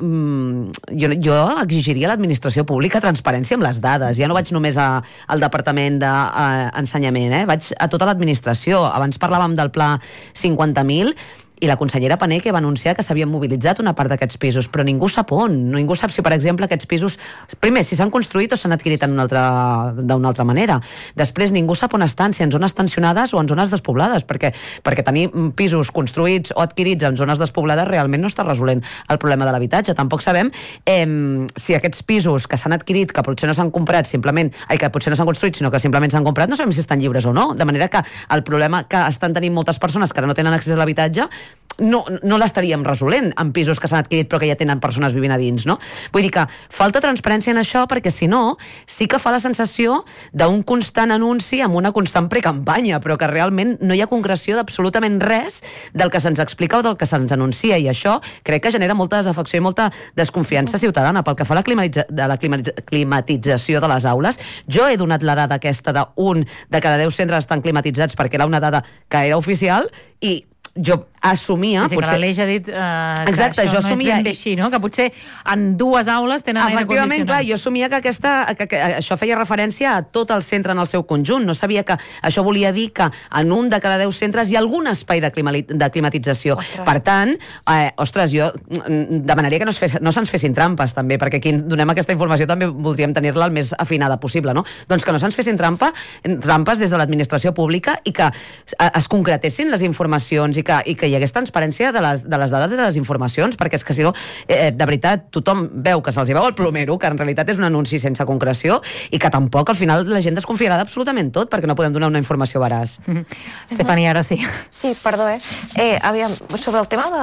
jo exigiria a l'administració pública transparència amb les dades. Ja no vaig només al Departament d'Ensenyament, vaig a tota l'administració. Abans parlàvem del pla 50.000 i la consellera Paneque va anunciar que s'havien mobilitzat una part d'aquests pisos, però ningú sap on. Ningú sap si, per exemple, aquests pisos, primer, si s'han construït o s'han adquirit d'una altra manera. Després, ningú sap on estan, si en zones tensionades o en zones despoblades, perquè tenir pisos construïts o adquirits en zones despoblades realment no està resolent el problema de l'habitatge. Tampoc sabem si aquests pisos que s'han adquirit, que potser no s'han comprat simplement, que potser no s'han construït, sinó que simplement s'han comprat, no sabem si estan lliures o no. De manera que el problema que estan tenint moltes persones que ara no tenen accés a l'habitatge no l'estaríem resolent en pisos que s'han adquirit però que ja tenen persones vivint a dins, no? Vull dir que falta transparència en això, perquè si no, sí que fa la sensació d'un constant anunci amb una constant precampanya, però que realment no hi ha concreció d'absolutament res del que se'ns explica o del que se'ns anuncia, i això crec que genera molta desafecció i molta desconfiança ciutadana. Pel que fa a la climatització de les aules, jo he donat la dada aquesta d'1 de cada 10 centres estan climatitzats perquè era una dada que era oficial, i jo assumia... Sí, que l'Aleix ha dit que això no és ben bé així, no? Que potser en 2 aules tenen aire condicionat. Efectivament, clar, jo assumia que això feia referència a tot el centre en el seu conjunt. No sabia que això volia dir que en 1 de cada 10 centres hi ha algun espai de climatització. Ostres. Per tant, jo demanaria que no se'ns fessin trampes, també, perquè aquí donem aquesta informació també voldríem tenir-la el més afinada possible, no? Doncs que no se'ns fessin trampes des de l'administració pública i que es concretessin les informacions i que hi hagués transparència de les dades i de les informacions, perquè és que si no, de veritat, tothom veu que se'ls hi veu el plomero, que en realitat és un anunci sense concreció, i que tampoc al final la gent desconfiarà d'absolutament tot, perquè no podem donar una informació veraç. Estefania, ara sí. Sí, perdó, aviam, sobre el tema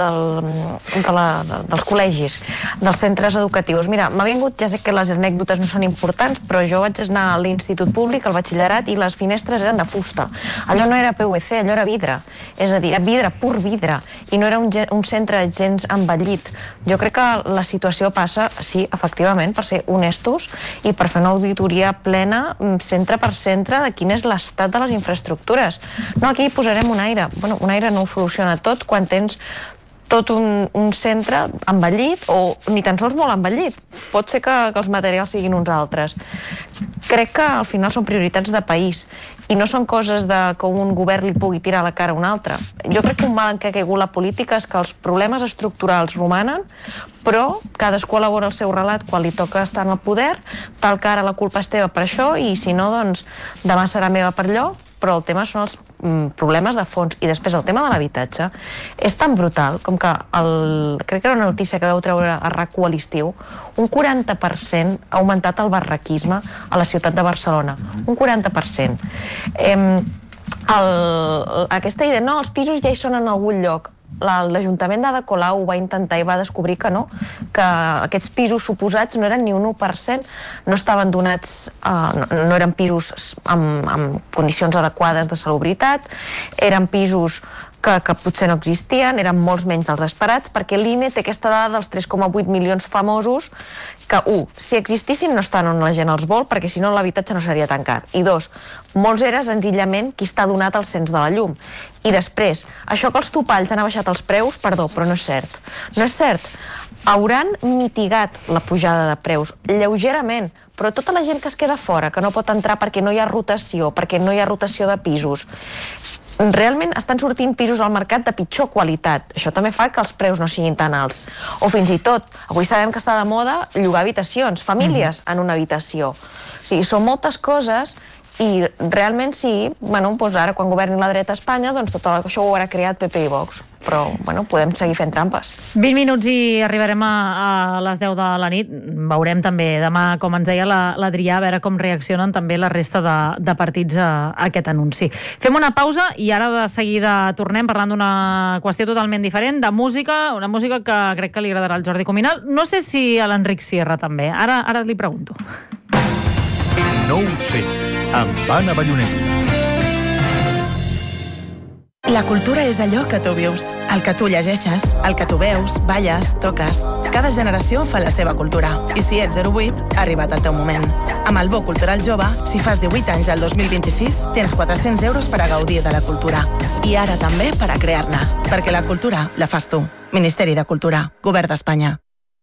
dels col·legis, dels centres educatius. Mira, m'ha vingut, ja sé que les anècdotes no són importants, però jo vaig anar a l'institut públic, al batxillerat, i les finestres eren de fusta. Allò no era PVC, allò era vidre. És a dir, era vidre, pur vidre, i no era un centre gens envellit. Jo crec que la situació passa, sí, efectivament, per ser honestos i per fer una auditoria plena, centre per centre, de quin és l'estat de les infraestructures. No, aquí posarem un aire. Bueno, un aire no ho soluciona tot quan tens tot un centre envellit, o ni tan sols molt envellit. Pot ser que els materials siguin uns altres. Crec que al final són prioritats de país i no són coses que un govern li pugui tirar a la cara a un altre. Jo crec que un mal en què ha caigut la política és que els problemes estructurals romanen, però cadascú elabora el seu relat quan li toca estar en el poder, tal que ara la culpa és teva per això, i si no, doncs demà serà meva per allò, però el tema són els problemes de fons. I després el tema de l'habitatge és tan brutal com que crec que era una notícia que vau treure a RAC1 a l'estiu, un 40% ha augmentat el barraquisme a la ciutat de Barcelona, un 40%. Aquesta idea, no, els pisos ja hi són en algun lloc. l'Ajuntament d'Ada Colau va intentar i va descobrir que no, que aquests pisos suposats no eren ni un 1%, no estaven donats, no eren pisos amb condicions adequades de salubritat, eren pisos que potser no existien, eren molts menys dels esperats, perquè l'INE té aquesta dada dels 3,8 milions famosos que, si existissin no estan on la gent els vol, perquè si no l'habitatge no seria tan car. I 2, molts eren senzillament qui està donat al cens de la llum. I després, això que els topalls han abaixat els preus, perdó, però no és cert. No és cert. Hauran mitigat la pujada de preus lleugerament, però tota la gent que es queda fora, que no pot entrar perquè no hi ha rotació, perquè no hi ha rotació de pisos, realment estan sortint pisos al mercat de pitjor qualitat. Això també fa que els preus no siguin tan alts. O fins i tot, avui sabem que està de moda llogar habitacions, famílies en una habitació. O sigui, són moltes coses i realment sí, doncs ara quan governi la dreta a Espanya, doncs tot això ho haurà creat PP i Vox. Però, podem seguir fent trampes. 20 minuts i arribarem a les 10 de la nit. Veurem també demà, com ens deia l'Adrià, a veure com reaccionen també la resta de partits a aquest anunci. Fem una pausa i ara de seguida tornem parlant d'una qüestió totalment diferent, de música, una música que crec que li agradarà al Jordi Cuminal. No sé si a l'Enric Sierra també. Ara li pregunto. No ho sé, amb Anna Ballonesta. La cultura és allò que tu vius, el que tu llegeixes, el que tu veus, balles, toques. Cada generació fa la seva cultura. I si ets 08, ha arribat el teu moment. Amb el Bo Cultural Jove, si fas 18 anys al 2026, tens 400 euros per a gaudir de la cultura. I ara també per a crear-ne. Perquè la cultura la fas tu. Ministeri de Cultura, Govern d'Espanya.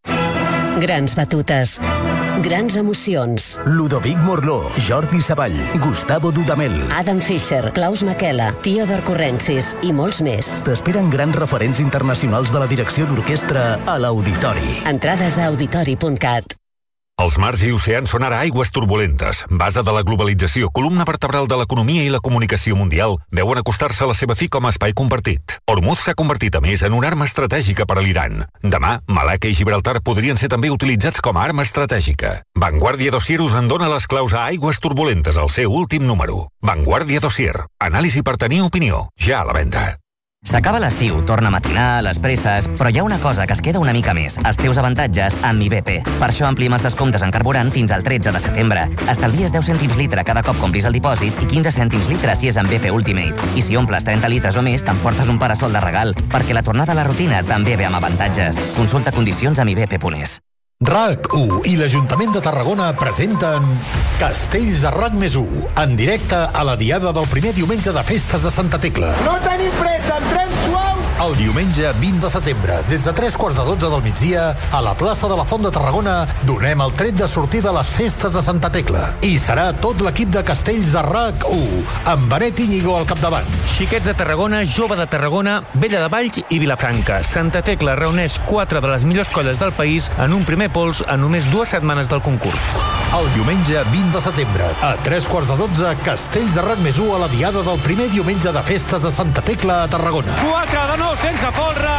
Grans batutes. Grans emocions. Ludovic Morló, Jordi Savall, Gustavo Dudamel, Adam Fischer, Klaus Makela, Theodor Currencis i molts més. T'esperen grans referents internacionals de la direcció d'orquestra a l'Auditori. Entrades a auditori.cat. Els mars i oceans són ara aigües turbulentes. Base de la globalització, columna vertebral de l'economia i la comunicació mundial, veuen acostar-se a la seva fi com a espai compartit. Hormuz s'ha convertit, a més, en una arma estratègica per a l'Iran. Demà, Malacca i Gibraltar podrien ser també utilitzats com a arma estratègica. Vanguardia Dossier us en dona les claus a aigües turbulentes al seu últim número. Vanguardia Dossier. Anàlisi per tenir opinió. Ja a la venda. S'acaba l'estiu, torna a matinar, les presses, però hi ha una cosa que es queda una mica més, els teus avantatges amb IBP. Per això ampliem els descomptes en carburant fins al 13 de setembre. Estalvies 10 cèntims litre cada cop compris el dipòsit i 15 cèntims litre si és amb BP Ultimate. I si omples 30 litres o més, t'emportes un parasol de regal, perquè la tornada a la rutina també ve amb avantatges. Consulta condicions amb ibp.es. RAC1 i l'Ajuntament de Tarragona presenten Castells de RAC+1 en directe a la diada del primer diumenge de festes de Santa Tecla. No tenim pressa, entrem suau! El diumenge 20 de setembre, des de 3:15 del migdia, a la plaça de la Font de Tarragona, donem el tret de sortida a les festes de Santa Tecla. I serà tot l'equip de Castells de RAC1, amb Benet Íñigo al capdavant. Xiquets de Tarragona, Jove de Tarragona, Vella de Valls i Vilafranca. Santa Tecla reuneix 4 de les millors colles del país en un primer pols en només 2 setmanes del concurs. El diumenge 20 de setembre, a 3:15, Castells de RAC+1 a la diada del primer diumenge de festes de Santa Tecla a Tarragona. 4 de 9 sense folre,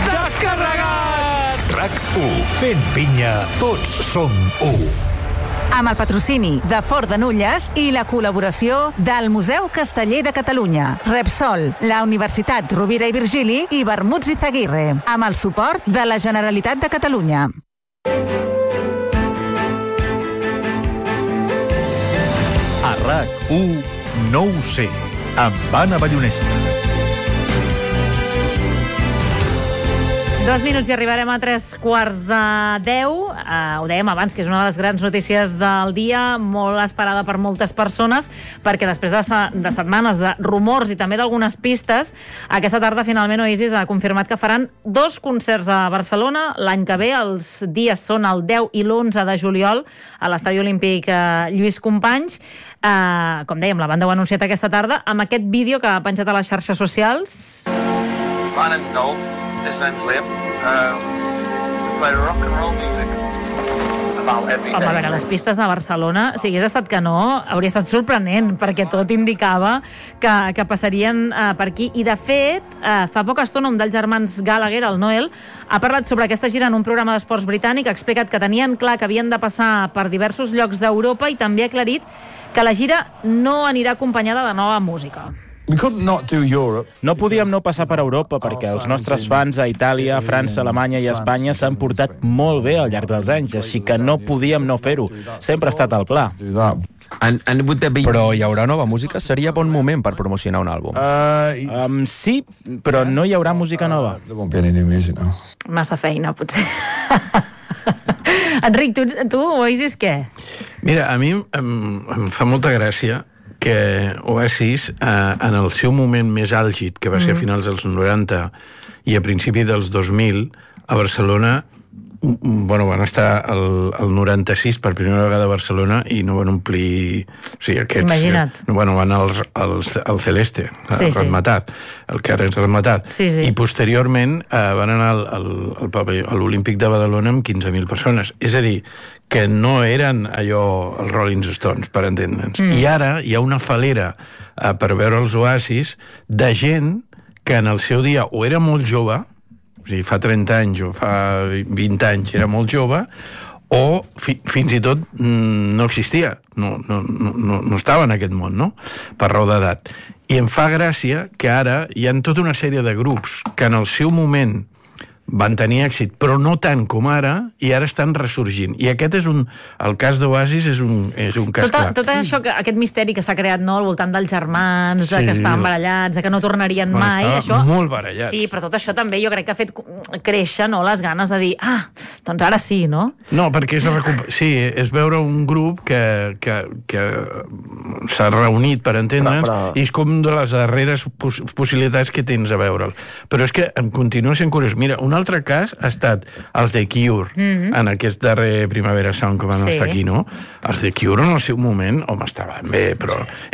descarregat! RAC1, fent pinya, tots som 1. Amb el patrocini de Fort de Nulles i la col·laboració del Museu Casteller de Catalunya, Repsol, la Universitat Rovira i Virgili i Bermuts i Zaguirre, amb el suport de la Generalitat de Catalunya. A RAC1, no ho sé, amb Anna Ballonesta. 2 minuts i arribarem a 3:15. Ho dèiem abans, que és una de les grans notícies del dia, molt esperada per moltes persones, perquè després de setmanes de rumors i també d'algunes pistes, aquesta tarda finalment Oasis ha confirmat que faran 2 concerts a Barcelona l'any que ve. Els dies són el 10 i l'11 de juliol a l'Estadi Olímpic Lluís Companys. Com dèiem, la banda ho ha anunciat aquesta tarda amb aquest vídeo que ha penjat a les xarxes socials. My name's Noel. This name's Liam. We play rock and roll music. Home, a veure, les pistes de Barcelona, si hagués estat que no, hauria estat sorprenent, perquè tot indicava que passarien per aquí. I, de fet, fa poca estona, un dels germans Gallagher, el Noel, ha parlat sobre aquesta gira en un programa d'esports britànic, ha explicat que tenien clar que havien de passar per diversos llocs d'Europa i també ha aclarit que la gira no anirà acompanyada de nova música. No podíem no passar per Europa perquè els nostres fans a Itàlia, França, Alemanya i Espanya s'han portat molt bé al llarg dels anys, així que no podíem no fer-ho. Sempre ha estat el pla. Però hi haurà nova música? Seria bon moment per promocionar un àlbum. Sí, però no hi haurà música nova. Massa feina, potser. Enric, tu Oasis què? Mira, a mi em fa molta gràcia que Oasis, en el seu moment més àlgid, que va ser a finals dels 90 i a principi dels 2000, a Barcelona, van estar el 96 per primera vegada a Barcelona i no van omplir... O sigui, aquests... Imagina't. Van al Celeste, rematat, el que ara és rematat. I posteriorment van anar a l'Olímpic de Badalona amb 15.000 persones. És a dir, que no eren allò els Rolling Stones, per entendre'ns. I ara hi ha una falera per veure els Oasis de gent que en el seu dia o era molt jove, o sigui, fa 30 anys o fa 20 anys era molt jove, o fins i tot no existia, no estava en aquest món, no? Per raó d'edat. I em fa gràcia que ara hi ha tota una sèrie de grups que en el seu moment van tenir èxit, però no tant com ara, i ara estan ressorgint. I aquest és el cas d'Oasis és un cas clar. Tot això, aquest misteri que s'ha creat, no?, al voltant dels germans, de que estaven barallats, de que no tornarien mai, això... molt barallats. Sí, però tot això també jo crec que ha fet créixer, no?, les ganes de dir, doncs ara sí, no? No, perquè és veure un grup que s'ha reunit, per entendre'ns, i és com de les darreres possibilitats que tens a veure'l. Però és que em continua sent curiós. Mira, un altre cas ha estat els de Cure, en aquest darrer Primavera Sound que van estar aquí, no? Els de Cure en el seu moment, home, estaven bé, però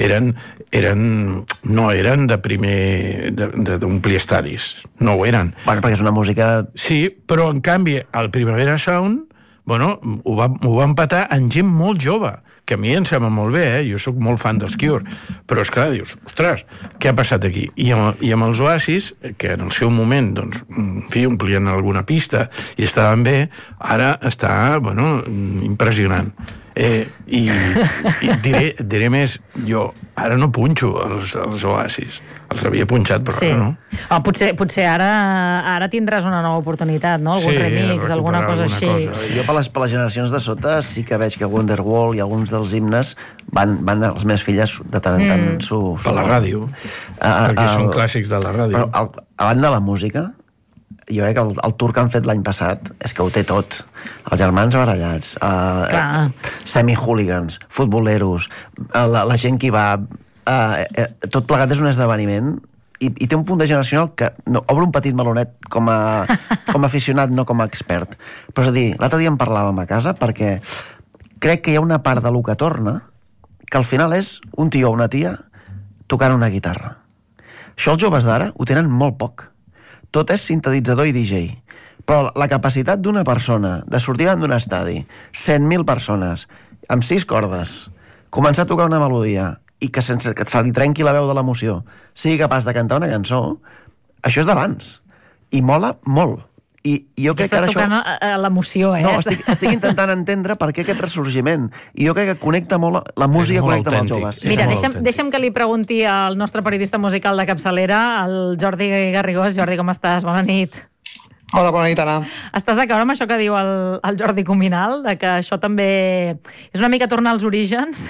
no eren de primer d'omplir estadis. No ho eren. Bueno, perquè és una música... Sí, però en canvi, el Primavera Sound, ho va empatar en gent molt jove, que a mi em sembla molt bé, jo sóc molt fan dels Cure, però esclar, dius, ostres, què ha passat aquí? I amb els Oasis, que en el seu moment, doncs, en fi, omplien alguna pista i estaven bé, ara està, impressionant. I diré més, jo ara no punxo els Oasis, els havia punxat, però ara no. Potser ara tindràs una nova oportunitat, no? Algun remix, alguna cosa així. Jo per les generacions de sota sí que veig que Wonderwall i alguns dels himnes van a les meves filles de tant en tant per la ràdio, perquè són clàssics de la ràdio. Però a banda de la música, jo crec que el tour que han fet l'any passat és que ho té tot. Els germans barallats, semi-hooligans, futboleros, la gent que hi va... tot plegat és un esdeveniment i té un punt de generacional que obre un petit melonet com a aficionat, no com a expert. Però és a dir, l'altre dia en parlàvem a casa perquè crec que hi ha una part de lo que torna que al final és un tio o una tia tocant una guitarra. Això els joves d'ara ho tenen molt poc. Tot és sintetitzador i DJ. Però la capacitat d'una persona de sortir d'un estadi, 100.000 persones, amb 6 cordes, començar a tocar una melodia i que sense que se li trenqui la veu de l'emoció sigui capaç de cantar una cançó, això és d'abans. I mola molt. I jo crec que estàs tocant l'emoció, No, estic intentant entendre per què aquest ressorgiment. I jo crec que connecta molt, la música connecta amb els joves. Mira, deixa'm que li pregunti al nostre periodista musical de capçalera, el Jordi Garrigós. Jordi, com estàs? Bona nit. Hola, bona nit, Anna. Estàs d'acord amb això que diu el Jordi Cuminal, de que això també és una mica tornar als orígens?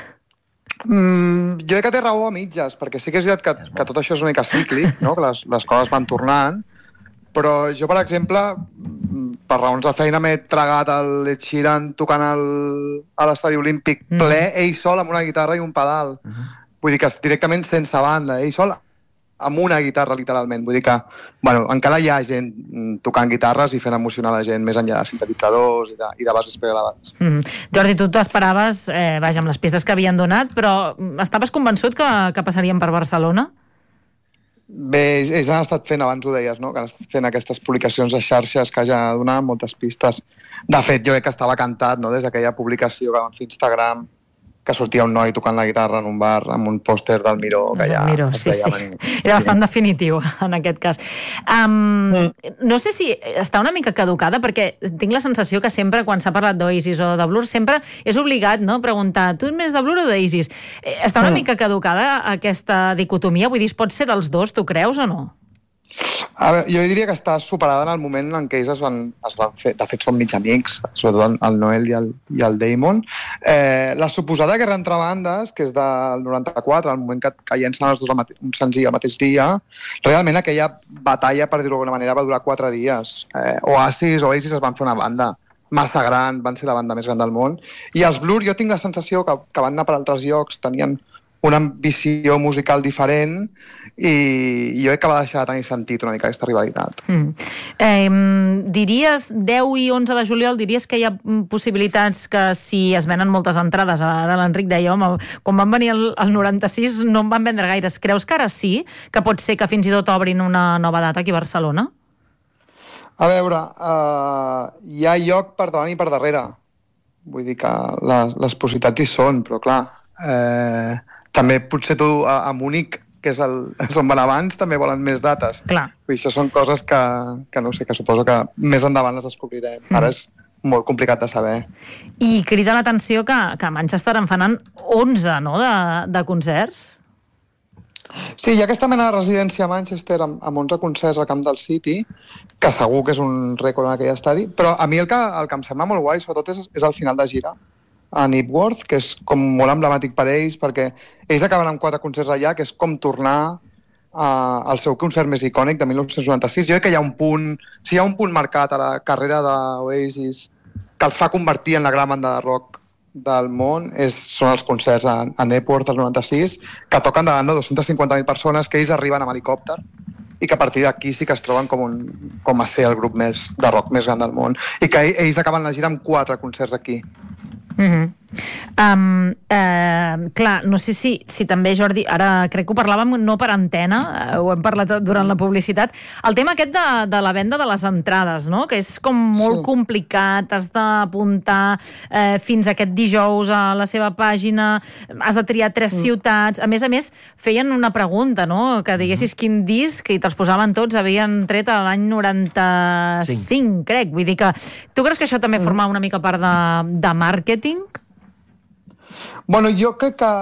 Jo crec que té raó a mitges, perquè sí que és veritat que tot això és una mica cíclic, no? Que les coses van tornant, però jo, per exemple, per raons de feina m'he tragat l'Ed Sheeran tocant a l'estadi olímpic ple, ell sol amb una guitarra i un pedal. Vull dir que directament sense banda, ell sol amb una guitarra, literalment. Vull dir que, encara hi ha gent tocant guitarres i fent emocionar la gent més enllà de sintetitzadors i de bases pregravades. Jordi, tu t'esperaves, amb les pistes que havien donat, però estaves convençut que passarien per Barcelona? Bé, ells han estat fent, abans ho deies, no? Que han estat fent aquestes publicacions a xarxes que ja donaven moltes pistes. De fet, jo crec que estava cantat, no? Des d'aquella publicació que van fer Instagram que sortia un noi tocant la guitarra en un bar amb un pòster del Miró que ja Miró, sí. Era bastant definitiu en aquest cas. No sé si està una mica caducada, perquè tinc la sensació que sempre quan s'ha parlat d'Oasis o de Blur sempre és obligat, no?, preguntar, tu ets més de Blur o d'Oasis? Està una mica caducada aquesta dicotomia? Vull dir, es pot ser dels dos, tu creus o no? A veure, jo diria que està superada en el moment en què ells es van fer, de fet són mig amics, sobretot el Noel i el Damon. La suposada guerra entre bandes, que és del 94, el moment que llencen els dos un senzill al mateix dia, realment aquella batalla, per dir-ho d'alguna manera, va durar 4 dies. Oasis es van fer una banda massa gran, van ser la banda més gran del món, i els Blur jo tinc la sensació que van anar per altres llocs, tenien una ambició musical diferent i jo crec que va deixar de tenir sentit una mica aquesta rivalitat. Diries, 10 i 11 de juliol, diries que hi ha possibilitats que si es venen moltes entrades, ara l'Enric deia, home, quan van venir el 96 no en van vendre gaires, creus que ara sí? Que pot ser que fins i tot obrin una nova data aquí a Barcelona? A veure, hi ha lloc per davant i per darrere. Vull dir que les possibilitats hi són, però clar, també potser tu a Múnich, que és on van abans, també volen més dates. Clar. Això són coses que no sé, que suposo que més endavant les descobrirem. Ara és molt complicat de saber. I crida l'atenció que a Manchester en fan 11, no?, de concerts. Sí, hi ha aquesta mena de residència a Manchester amb 11 concerts al Camp del City, que segur que és un rècord en aquell estadi, però a mi el que em sembla molt guai, sobretot, és el final de gira a Knebworth, que és com molt emblemàtic per ells, perquè ells acaben amb 4 concerts allà, que és com tornar al seu concert més icònic de 1996. Jo crec que hi ha un punt marcat a la carrera d'Oasis que els fa convertir en la gran banda de rock del món, són els concerts a Knebworth del 96, que toquen davant de 250.000 persones, que ells arriben amb helicòpter i que a partir d'aquí sí que es troben com a ser el grup de rock més gran del món, i que ells acaben la gira amb 4 concerts aquí. Clar, no sé si també, Jordi, ara crec que ho parlàvem no per antena, ho hem parlat durant la publicitat, el tema aquest de la venda de les entrades, no?, que és com molt complicat, has d'apuntar fins aquest dijous a la seva pàgina, has de triar 3 ciutats, a més feien una pregunta, no?, que diguessis quin disc, i te'ls posaven tots, havien tret a l'any 95, crec, vull dir que tu creus que això també forma una mica part de màrqueting? Bueno, jo crec que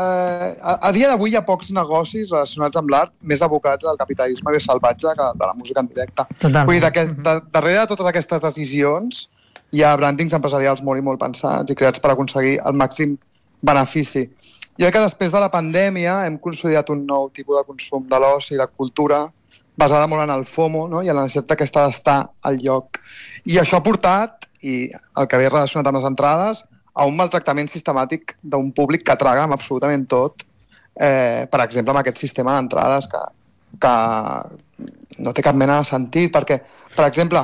a dia d'avui hi ha pocs negocis relacionats amb l'art més abocats al capitalisme més salvatge que de la música en directe. Vull dir, darrere de totes aquestes decisions hi ha brandings empresarials molt i molt pensats i creats per aconseguir el màxim benefici. Jo crec que després de la pandèmia hem consolidat un nou tipus de consum de l'oci i de cultura basada molt en el FOMO, no?, i en la necessitat aquesta d'estar al lloc. I això ha portat, i el que ve relacionat amb les entrades, a un maltractament sistemàtic d'un públic que traga amb absolutament tot, per exemple, amb aquest sistema d'entrades que no té cap mena de sentit, perquè, per exemple,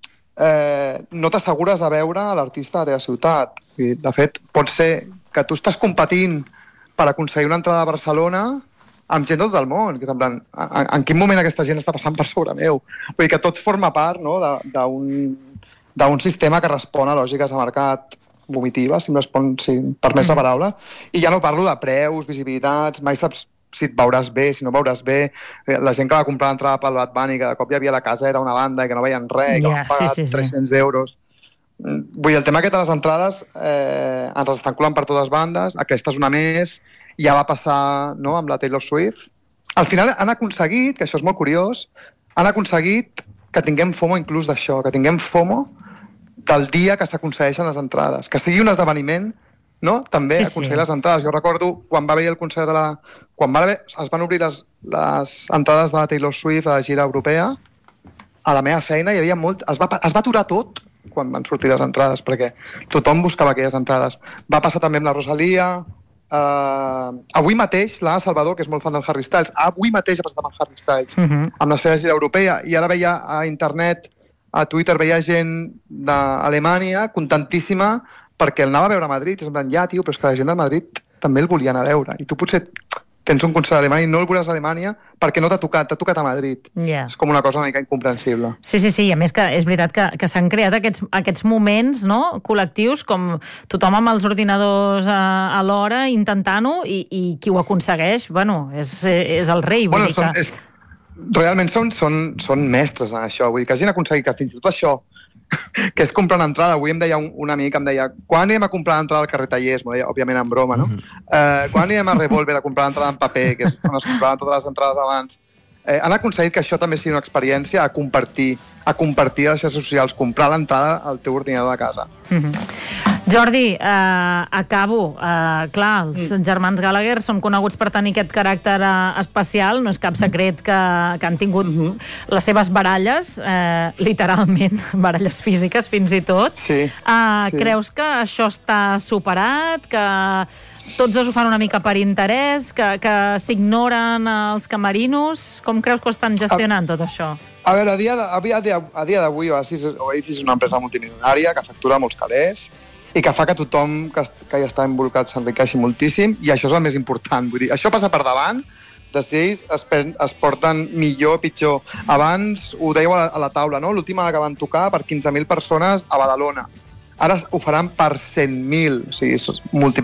no t'assegures a veure l'artista de la teva ciutat. De fet, pot ser que tu estàs competint per aconseguir una entrada a Barcelona amb gent de tot el món, que en quin moment aquesta gent està passant per sobre meu? Vull dir que tot forma part, no?, d'un sistema que respon a lògiques de mercat vomitives, si em permets la paraula, i ja no parlo de preus, visibilitats, mai saps si et veuràs bé, si no veuràs bé, la gent que va comprar l'entrada pel Bad Bunny, que de cop hi havia la caseta d'una banda i que no veien res, que van pagar 300 euros. Vull dir, el tema aquest de les entrades ens les estan colant per totes bandes, aquesta és una més, ja va passar, no?, amb la Taylor Swift. Al final han aconseguit, que això és molt curiós, han aconseguit que tinguem FOMO inclús d'això, que tinguem FOMO del dia que s'aconsegueixen les entrades, que sigui un esdeveniment, no?, també aconseguir les entrades. Jo recordo quan va haver el concert es van obrir les entrades de la Taylor Swift a la gira europea, a la meva feina hi havia es va aturar tot quan van sortir les entrades, perquè tothom buscava aquelles entrades. Va passar també amb la Rosalia. Avui mateix l'Anna Salvador, que és molt fan del Harry Styles, avui mateix ha passat amb el Harry Styles amb la seva gira europea, i ara veia a internet, a Twitter, veia gent d'Alemanya contentíssima perquè el anava a veure a Madrid, i és en plan, ja, tio, però és que la gent del Madrid també el volia anar a veure, i tu potser tens un concert a Alemanya i no el veuràs a Alemanya perquè no t'ha tocat a Madrid. Yeah. És com una cosa una mica incomprensible. Sí, i a més que és veritat que s'han creat aquests moments, no?, col·lectius, com tothom amb els ordinadors a l'hora intentant-ho, i qui ho aconsegueix, bueno, és el rei. Bueno, realment són mestres en això, vull dir que hagin aconseguit que fins i tot això, que és comprar una entrada. Avui em deia un amic, quan anem a comprar l'entrada al carrer Tallers? M'ho deia, òbviament en broma, no? Quan anem a Revolver a comprar l'entrada en paper, que és quan es compraven totes les entrades abans? Han aconseguit que això també sigui una experiència a compartir a les xarxes socials, comprar l'entrada al teu ordinador de casa. Jordi, acabo. Clar, els germans Gallagher són coneguts per tenir aquest caràcter especial, no és cap secret que han tingut les seves baralles, literalment, baralles físiques fins i tot. Creus que això està superat, que tots dos ho fan una mica per interès, que s'ignoren els camerinos? Com creus que ho estan gestionant tot això? A veure, a dia d'avui Oasis és una empresa multimilionària que factura molts calés i que fa que tothom que hi està involucrat s'enriqueixi moltíssim, i això és el més important. Vull dir, això passa per davant de si ells es porten millor o pitjor. Abans ho dèieu a la taula, no? L'última que van tocar per 15.000 persones a Badalona. Ara ho faran per 100.000, o sigui,